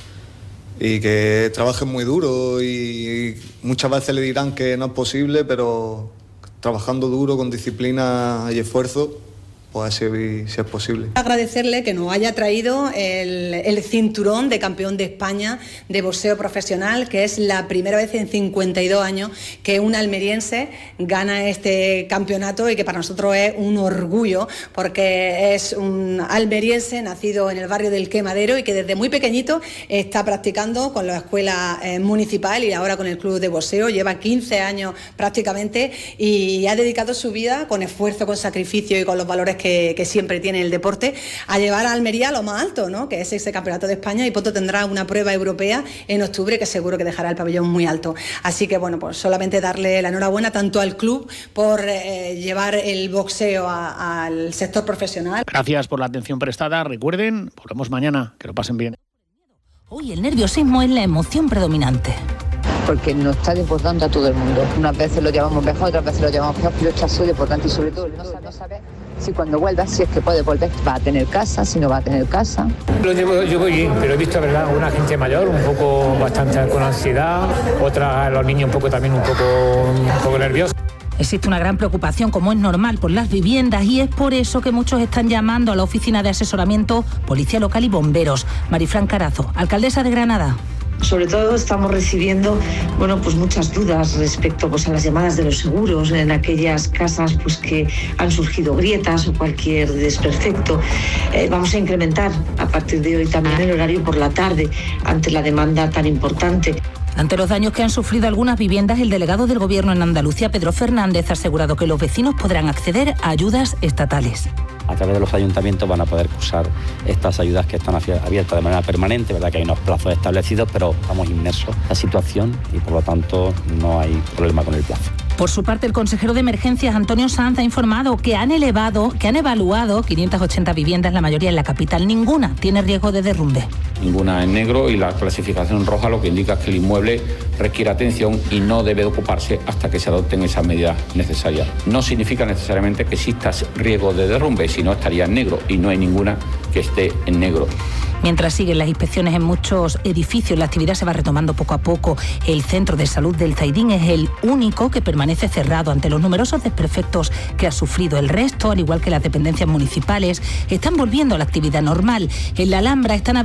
Y que trabajen muy duro y muchas veces le dirán que no es posible, pero trabajando duro, con disciplina y esfuerzo, pues si, si es posible. Agradecerle que nos haya traído el, el cinturón de campeón de España de boxeo profesional, que es la primera vez en cincuenta y dos años que un almeriense gana este campeonato y que para nosotros es un orgullo, porque es un almeriense nacido en el barrio del Quemadero y que desde muy pequeñito está practicando con la escuela eh, municipal y ahora con el club de boxeo. Lleva quince años prácticamente y ha dedicado su vida con esfuerzo, con sacrificio y con los valores Que, que siempre tiene el deporte, a llevar a Almería a lo más alto, ¿no? Que es ese campeonato de España, y pronto tendrá una prueba europea en octubre que seguro que dejará el pabellón muy alto. Así que bueno, pues solamente darle la enhorabuena tanto al club por eh, llevar el boxeo a, al sector profesional. Gracias por la atención prestada. Recuerden, volvemos mañana, que lo pasen bien. Hoy el nerviosismo es la emoción predominante. Porque nos está deportando a todo el mundo. Unas veces lo llamamos mejor, otras veces lo llamamos peor, pero está súper deportante y sobre todo no sabe, no sabe si cuando vuelva, si es que puede volver, va a tener casa, si no va a tener casa. Lo llevo, yo voy bien, pero he visto, ¿verdad?, una gente mayor un poco bastante con ansiedad, otras, los niños un poco también un poco, un poco nerviosos. Existe una gran preocupación, como es normal, por las viviendas y es por eso que muchos están llamando a la Oficina de Asesoramiento, Policía Local y Bomberos. Marifran Carazo, alcaldesa de Granada. Sobre todo estamos recibiendo, bueno, pues muchas dudas respecto, pues, a las llamadas de los seguros en aquellas casas, pues, que han surgido grietas o cualquier desperfecto. Eh, vamos a incrementar a partir de hoy también el horario por la tarde ante la demanda tan importante. Ante los daños que han sufrido algunas viviendas, el delegado del Gobierno en Andalucía, Pedro Fernández, ha asegurado que los vecinos podrán acceder a ayudas estatales. A través de los ayuntamientos van a poder usar estas ayudas que están abiertas de manera permanente, verdad que hay unos plazos establecidos, pero estamos inmersos en la situación y por lo tanto no hay problema con el plazo. Por su parte, el consejero de Emergencias, Antonio Sanz, ha informado que han elevado, que han evaluado quinientas ochenta viviendas, la mayoría en la capital. Ninguna tiene riesgo de derrumbe. Ninguna en negro, y la clasificación roja lo que indica es que el inmueble requiere atención y no debe ocuparse hasta que se adopten esas medidas necesarias. No significa necesariamente que exista riesgo de derrumbe, sino estaría en negro, y no hay ninguna que esté en negro. Mientras siguen las inspecciones en muchos edificios, la actividad se va retomando poco a poco. El centro de salud del Zaidín es el único que permanece cerrado ante los numerosos desperfectos que ha sufrido. El resto, al igual que las dependencias municipales, están volviendo a la actividad normal. En la Alhambra están abiertos los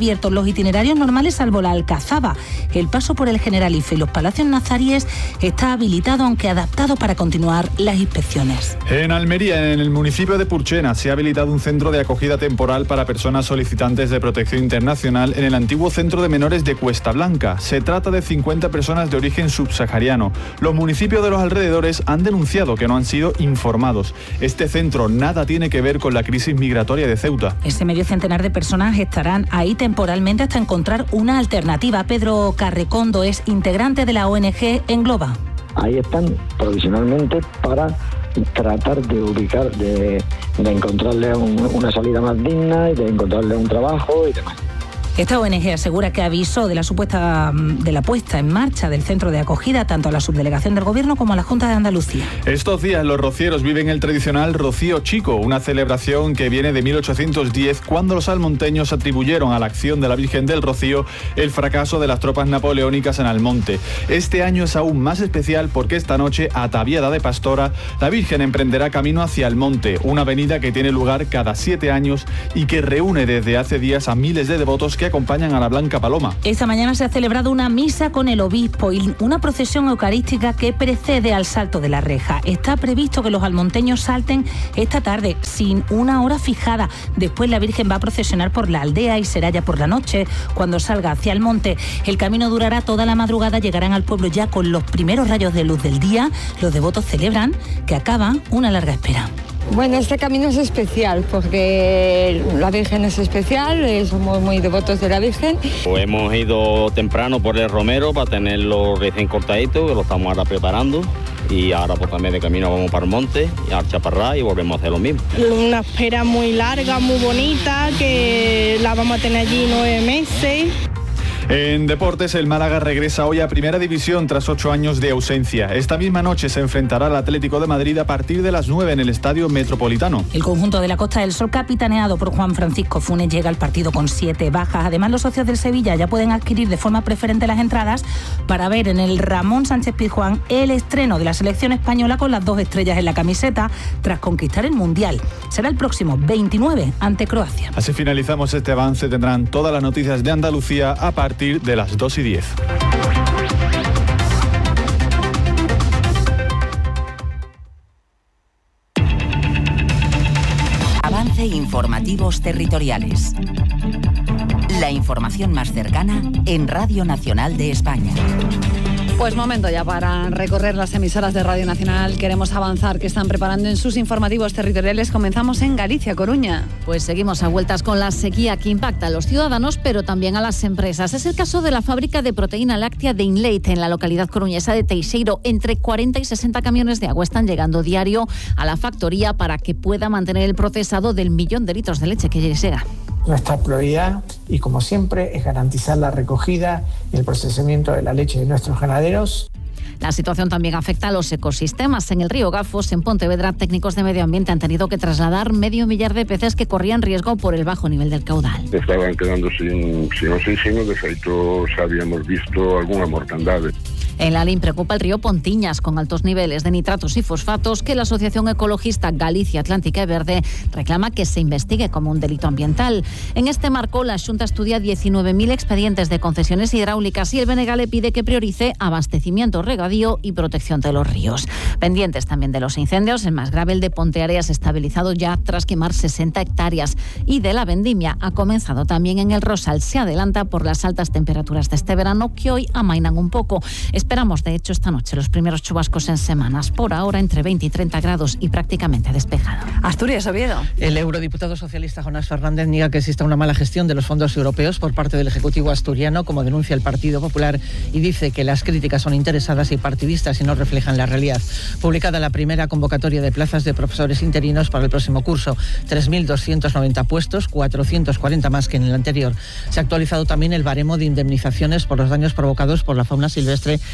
los itinerarios normales salvo la Alcazaba. El paso por el Generalife y los Palacios Nazaríes está habilitado, aunque adaptado para continuar las inspecciones. En Almería, en el municipio de Purchena, se ha habilitado un centro de acogida temporal para personas solicitantes de protección internacional en el antiguo centro de menores de Cuesta Blanca. Se trata de cincuenta personas de origen subsahariano. Los municipios de los alrededores han denunciado que no han sido informados. Este centro nada tiene que ver con la crisis migratoria de Ceuta. Ese medio centenar de personas estarán ahí temporalmente hasta encontrar una alternativa. Pedro Carrecondo es integrante de la O N G Engloba. Ahí están provisionalmente para tratar de ubicar, de, de encontrarle un, una salida más digna y de encontrarle un trabajo y demás. Esta O N G asegura que avisó de la supuesta de la puesta en marcha del centro de acogida tanto a la subdelegación del Gobierno como a la Junta de Andalucía. Estos días los rocieros viven el tradicional Rocío Chico, una celebración que viene de mil ochocientos diez, cuando los almonteños atribuyeron a la acción de la Virgen del Rocío el fracaso de las tropas napoleónicas en Almonte. Este año es aún más especial porque esta noche, ataviada de pastora, la Virgen emprenderá camino hacia Almonte, una avenida que tiene lugar cada siete años y que reúne desde hace días a miles de devotos que acompañan a la Blanca Paloma. Esta mañana se ha celebrado una misa con el obispo y una procesión eucarística que precede al salto de la reja. Está previsto que los almonteños salten esta tarde sin una hora fijada. Después la Virgen va a procesionar por la aldea y será ya por la noche cuando salga hacia el monte. El camino durará toda la madrugada, llegarán al pueblo ya con los primeros rayos de luz del día. Los devotos celebran que acaba una larga espera. Bueno, este camino es especial porque la Virgen es especial, somos muy devotos de la Virgen. Pues hemos ido temprano por el romero para tenerlo recién cortadito, que lo estamos ahora preparando. Y ahora pues también de camino vamos para el monte, y al Chaparrá y volvemos a hacer lo mismo. Una espera muy larga, muy bonita, que la vamos a tener allí nueve meses. En deportes, el Málaga regresa hoy a Primera División tras ocho años de ausencia. Esta misma noche se enfrentará al Atlético de Madrid a partir de las nueve en el Estadio Metropolitano. El conjunto de la Costa del Sol, capitaneado por Juan Francisco Funes, llega al partido con siete bajas. Además, los socios del Sevilla ya pueden adquirir de forma preferente las entradas para ver en el Ramón Sánchez Pizjuán el estreno de la selección española con las dos estrellas en la camiseta tras conquistar el Mundial. Será el próximo veintinueve ante Croacia. Así finalizamos este avance. Tendrán todas las noticias de Andalucía a partir de las dos y diez. Avance informativos territoriales. La información más cercana en Radio Nacional de España. Pues momento ya para recorrer las emisoras de Radio Nacional. Queremos avanzar, que están preparando en sus informativos territoriales. Comenzamos en Galicia, Coruña. Pues seguimos a vueltas con la sequía que impacta a los ciudadanos, pero también a las empresas. Es el caso de la fábrica de proteína láctea de Inleite, en la localidad coruñesa de Teixeiro. Entre cuarenta y sesenta camiones de agua están llegando diario a la factoría para que pueda mantener el procesado del millón de litros de leche que llega. Nuestra prioridad, y como siempre, es garantizar la recogida y el procesamiento de la leche de nuestros ganaderos. La situación también afecta a los ecosistemas. En el río Gafos, en Pontevedra, técnicos de medio ambiente han tenido que trasladar medio millar de peces que corrían riesgo por el bajo nivel del caudal. Estaban quedando sin, sin oxígeno, de feito xa habíamos visto algunha mortandade. En Lalín preocupa el río Pontiñas, con altos niveles de nitratos y fosfatos, que la Asociación Ecologista Galicia Atlántica y Verde reclama que se investigue como un delito ambiental. En este marco, la Xunta estudia diecinueve mil expedientes de concesiones hidráulicas y el B N G le pide que priorice abastecimiento, regadío y protección de los ríos. Pendientes también de los incendios, el más grave, el de Ponteareas, estabilizado ya tras quemar sesenta hectáreas, y de la vendimia ha comenzado también en el Rosal. Se adelanta por las altas temperaturas de este verano, que hoy amainan un poco. Esperamos, de hecho, esta noche los primeros chubascos en semanas. Por ahora, entre veinte y treinta grados y prácticamente despejado. Asturias, Oviedo. El eurodiputado socialista Jonás Fernández niega que exista una mala gestión de los fondos europeos por parte del Ejecutivo asturiano, como denuncia el Partido Popular, y dice que las críticas son interesadas y partidistas y no reflejan la realidad. Publicada la primera convocatoria de plazas de profesores interinos para el próximo curso, tres mil doscientos noventa puestos, cuatrocientos cuarenta más que en el anterior. Se ha actualizado también el baremo de indemnizaciones por los daños provocados por la fauna silvestre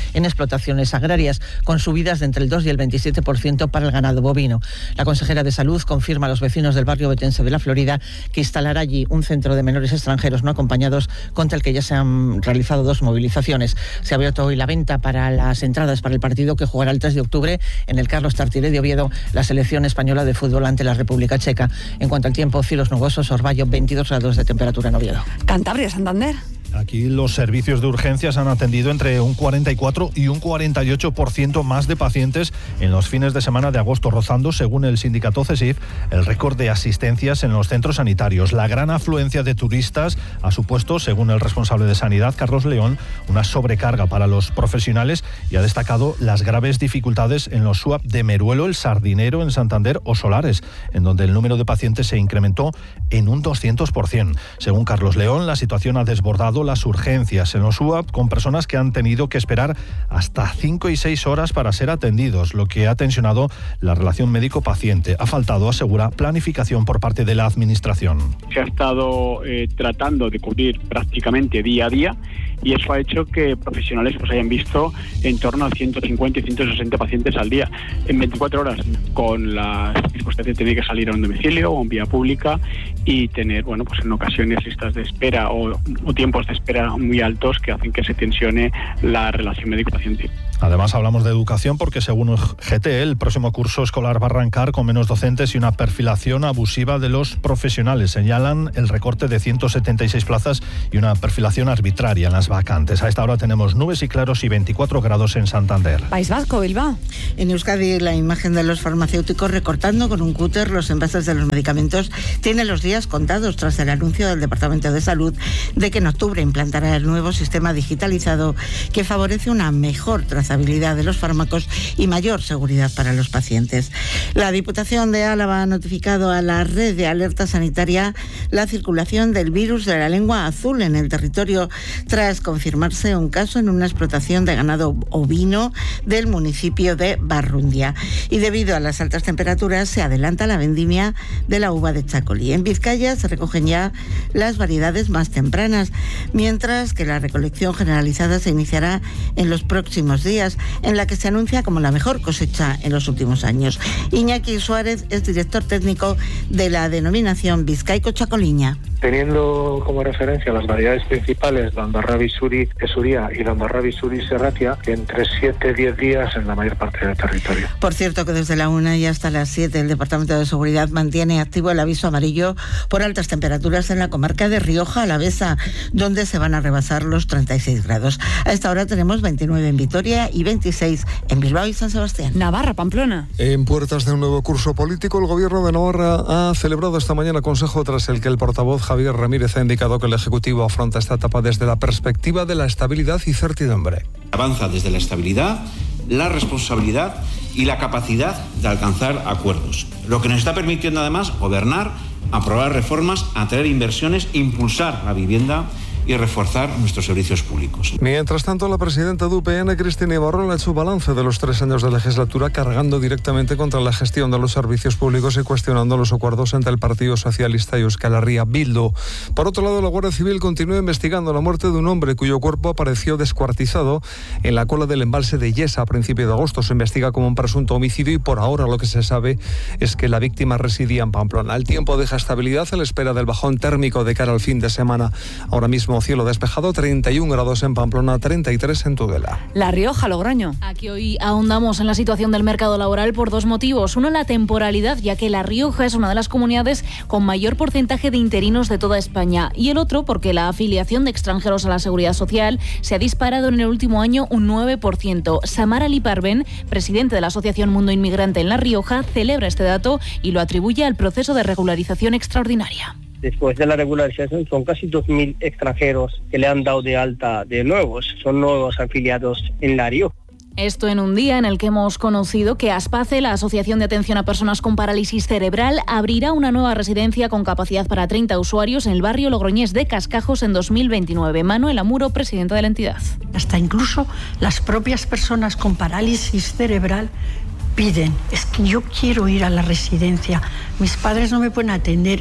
en explotaciones agrarias, con subidas de entre el dos y el veintisiete por ciento para el ganado bovino. La consejera de Salud confirma a los vecinos del barrio betense de la Florida que instalará allí un centro de menores extranjeros no acompañados, contra el que ya se han realizado dos movilizaciones. Se ha abierto hoy la venta para las entradas para el partido que jugará el tres de octubre en el Carlos Tartiere de Oviedo la selección española de fútbol ante la República Checa. En cuanto al tiempo, cielos nubosos, Orbayo, veintidós grados de temperatura en Oviedo. Cantabria, Santander. Aquí los servicios de urgencias han atendido entre un cuarenta y cuatro y un cuarenta y ocho por ciento más de pacientes en los fines de semana de agosto, rozando, según el sindicato CESIF, el récord de asistencias en los centros sanitarios. La gran afluencia de turistas ha supuesto, según el responsable de Sanidad, Carlos León, una sobrecarga para los profesionales y ha destacado las graves dificultades en los S U A P de Meruelo, El Sardinero, en Santander o Solares, en donde el número de pacientes se incrementó en un doscientos por ciento. Según Carlos León, la situación ha desbordado las urgencias en los S U A P, con personas que han tenido que esperar hasta cinco y seis horas para ser atendidos, lo que ha tensionado la relación médico-paciente. Ha faltado, asegura, planificación por parte de la Administración. Se ha estado eh, tratando de cubrir prácticamente día a día, y eso ha hecho que profesionales pues hayan visto en torno a ciento cincuenta y ciento sesenta pacientes al día en veinticuatro horas, con la circunstancia de tener que salir a un domicilio o en vía pública y tener, bueno, pues en ocasiones listas de espera o, o tiempos de espera muy altos que hacen que se tensione la relación médico-paciente. Además hablamos de educación porque, según G T E, el próximo curso escolar va a arrancar con menos docentes y una perfilación abusiva de los profesionales. Señalan el recorte de ciento setenta y seis plazas y una perfilación arbitraria en las vacantes. A esta hora tenemos nubes y claros y veinticuatro grados en Santander. País Vasco, Bilbao. En Euskadi, la imagen de los farmacéuticos recortando con un cúter los envases de los medicamentos tiene los días contados tras el anuncio del Departamento de Salud de que en octubre implantará el nuevo sistema digitalizado que favorece una mejor trazabilidad de los fármacos y mayor seguridad para los pacientes. La Diputación de Álava ha notificado a la red de alerta sanitaria la circulación del virus de la lengua azul en el territorio tras confirmarse un caso en una explotación de ganado ovino del municipio de Barrundia. Y debido a las altas temperaturas se adelanta la vendimia de la uva de Chacolí. En Vizcaya se recogen ya las variedades más tempranas, mientras que la recolección generalizada se iniciará en los próximos días, en la que se anuncia como la mejor cosecha en los últimos años. Iñaki Suárez es director técnico de la denominación Vizcaico Chacoliña. Teniendo como referencia las variedades principales, Dondarrabi Suri Esuria y Dondarrabi Suri Serratia, entre siete y diez días en la mayor parte del territorio. Por cierto, que desde la una y hasta las siete el Departamento de Seguridad mantiene activo el aviso amarillo por altas temperaturas en la comarca de Rioja Alavesa, donde se van a rebasar los treinta y seis grados. A esta hora tenemos veintinueve en Vitoria y veintiséis en Bilbao y San Sebastián. Navarra, Pamplona. En puertas de un nuevo curso político, el Gobierno de Navarra ha celebrado esta mañana consejo tras el que el portavoz Javier Ramírez ha indicado que el Ejecutivo afronta esta etapa desde la perspectiva de la estabilidad y certidumbre. Avanza desde la estabilidad, la responsabilidad y la capacidad de alcanzar acuerdos, lo que nos está permitiendo además gobernar, aprobar reformas, atraer inversiones, impulsar la vivienda y reforzar nuestros servicios públicos. Mientras tanto, la presidenta de U P N, Cristina Ibarrola, ha hecho balance de los tres años de legislatura, cargando directamente contra la gestión de los servicios públicos y cuestionando los acuerdos entre el Partido Socialista y Euskal Herria Bildu. Por otro lado, la Guardia Civil continúa investigando la muerte de un hombre cuyo cuerpo apareció descuartizado en la cola del embalse de Yesa a principios de agosto. Se investiga como un presunto homicidio y por ahora lo que se sabe es que la víctima residía en Pamplona. El tiempo deja estabilidad a la espera del bajón térmico de cara al fin de semana. Ahora mismo cielo despejado, treinta y un grados en Pamplona, treinta y tres en Tudela. La Rioja, Logroño. Aquí hoy ahondamos en la situación del mercado laboral por dos motivos. Uno, la temporalidad, ya que La Rioja es una de las comunidades con mayor porcentaje de interinos de toda España. Y el otro, porque la afiliación de extranjeros a la Seguridad Social se ha disparado en el último año un nueve por ciento. Samara Liparben, presidente de la Asociación Mundo Inmigrante en La Rioja, celebra este dato y lo atribuye al proceso de regularización extraordinaria. Después de la regularización son casi dos mil extranjeros que le han dado de alta de nuevos, son nuevos afiliados en La Rioja. Esto en un día en el que hemos conocido que Aspace, la Asociación de Atención a Personas con Parálisis Cerebral, abrirá una nueva residencia con capacidad para treinta usuarios en el barrio logroñés de Cascajos en dos mil veintinueve. Manuel Amuro, presidenta de la entidad. Hasta incluso las propias personas con parálisis cerebral piden, es que yo quiero ir a la residencia, mis padres no me pueden atender.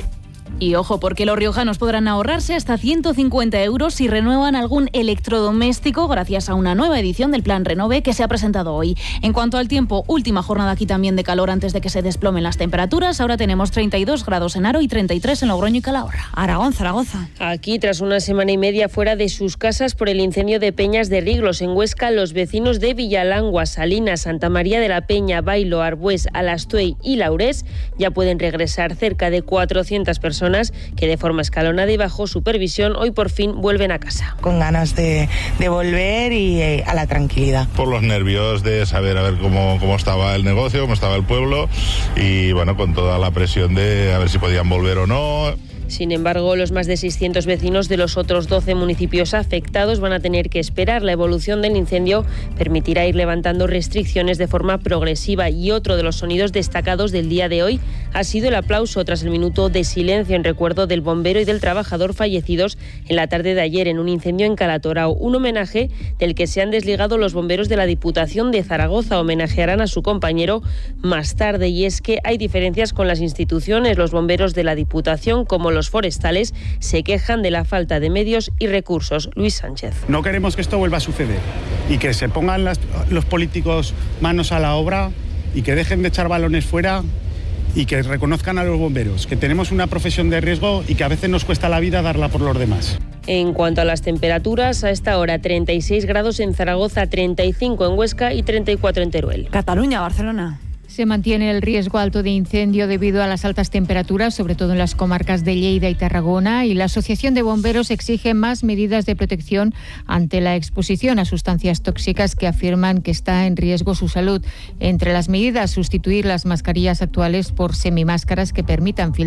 Y ojo, porque los riojanos podrán ahorrarse hasta ciento cincuenta euros si renuevan algún electrodoméstico gracias a una nueva edición del Plan Renove que se ha presentado hoy. En cuanto al tiempo, última jornada aquí también de calor antes de que se desplomen las temperaturas. Ahora tenemos treinta y dos grados en Haro y treinta y tres en Logroño y Calahorra. Aragón, Zaragoza. Aquí, tras una semana y media fuera de sus casas por el incendio de Peñas de Riglos en Huesca, los vecinos de Villalangua, Salinas, Santa María de la Peña, Bailo, Arbués, Alastuey y Laurés ya pueden regresar. Cerca de cuatrocientas personas que de forma escalonada y bajo supervisión hoy por fin vuelven a casa. Con ganas de, de volver y eh, a la tranquilidad. Por los nervios de saber a ver cómo, cómo estaba el negocio, cómo estaba el pueblo y bueno, con toda la presión de a ver si podían volver o no. Sin embargo, los más de seiscientos vecinos de los otros doce municipios afectados van a tener que esperar. La evolución del incendio permitirá ir levantando restricciones de forma progresiva y otro de los sonidos destacados del día de hoy ha sido el aplauso tras el minuto de silencio en recuerdo del bombero y del trabajador fallecidos en la tarde de ayer en un incendio en Calatorao. Un homenaje del que se han desligado los bomberos de la Diputación de Zaragoza. Homenajearán a su compañero más tarde y es que hay diferencias con las instituciones. Los bomberos de la Diputación, como los Los forestales, se quejan de la falta de medios y recursos. Luis Sánchez. No queremos que esto vuelva a suceder y que se pongan las, los políticos manos a la obra y que dejen de echar balones fuera y que reconozcan a los bomberos, que tenemos una profesión de riesgo y que a veces nos cuesta la vida darla por los demás. En cuanto a las temperaturas, a esta hora treinta y seis grados en Zaragoza, treinta y cinco en Huesca y treinta y cuatro en Teruel. Cataluña, Barcelona. Se mantiene el riesgo alto de incendio debido a las altas temperaturas, sobre todo en las comarcas de Lleida y Tarragona, y la Asociación de Bomberos exige más medidas de protección ante la exposición a sustancias tóxicas que afirman que está en riesgo su salud. Entre las medidas, sustituir las mascarillas actuales por semimáscaras que permitan filtrar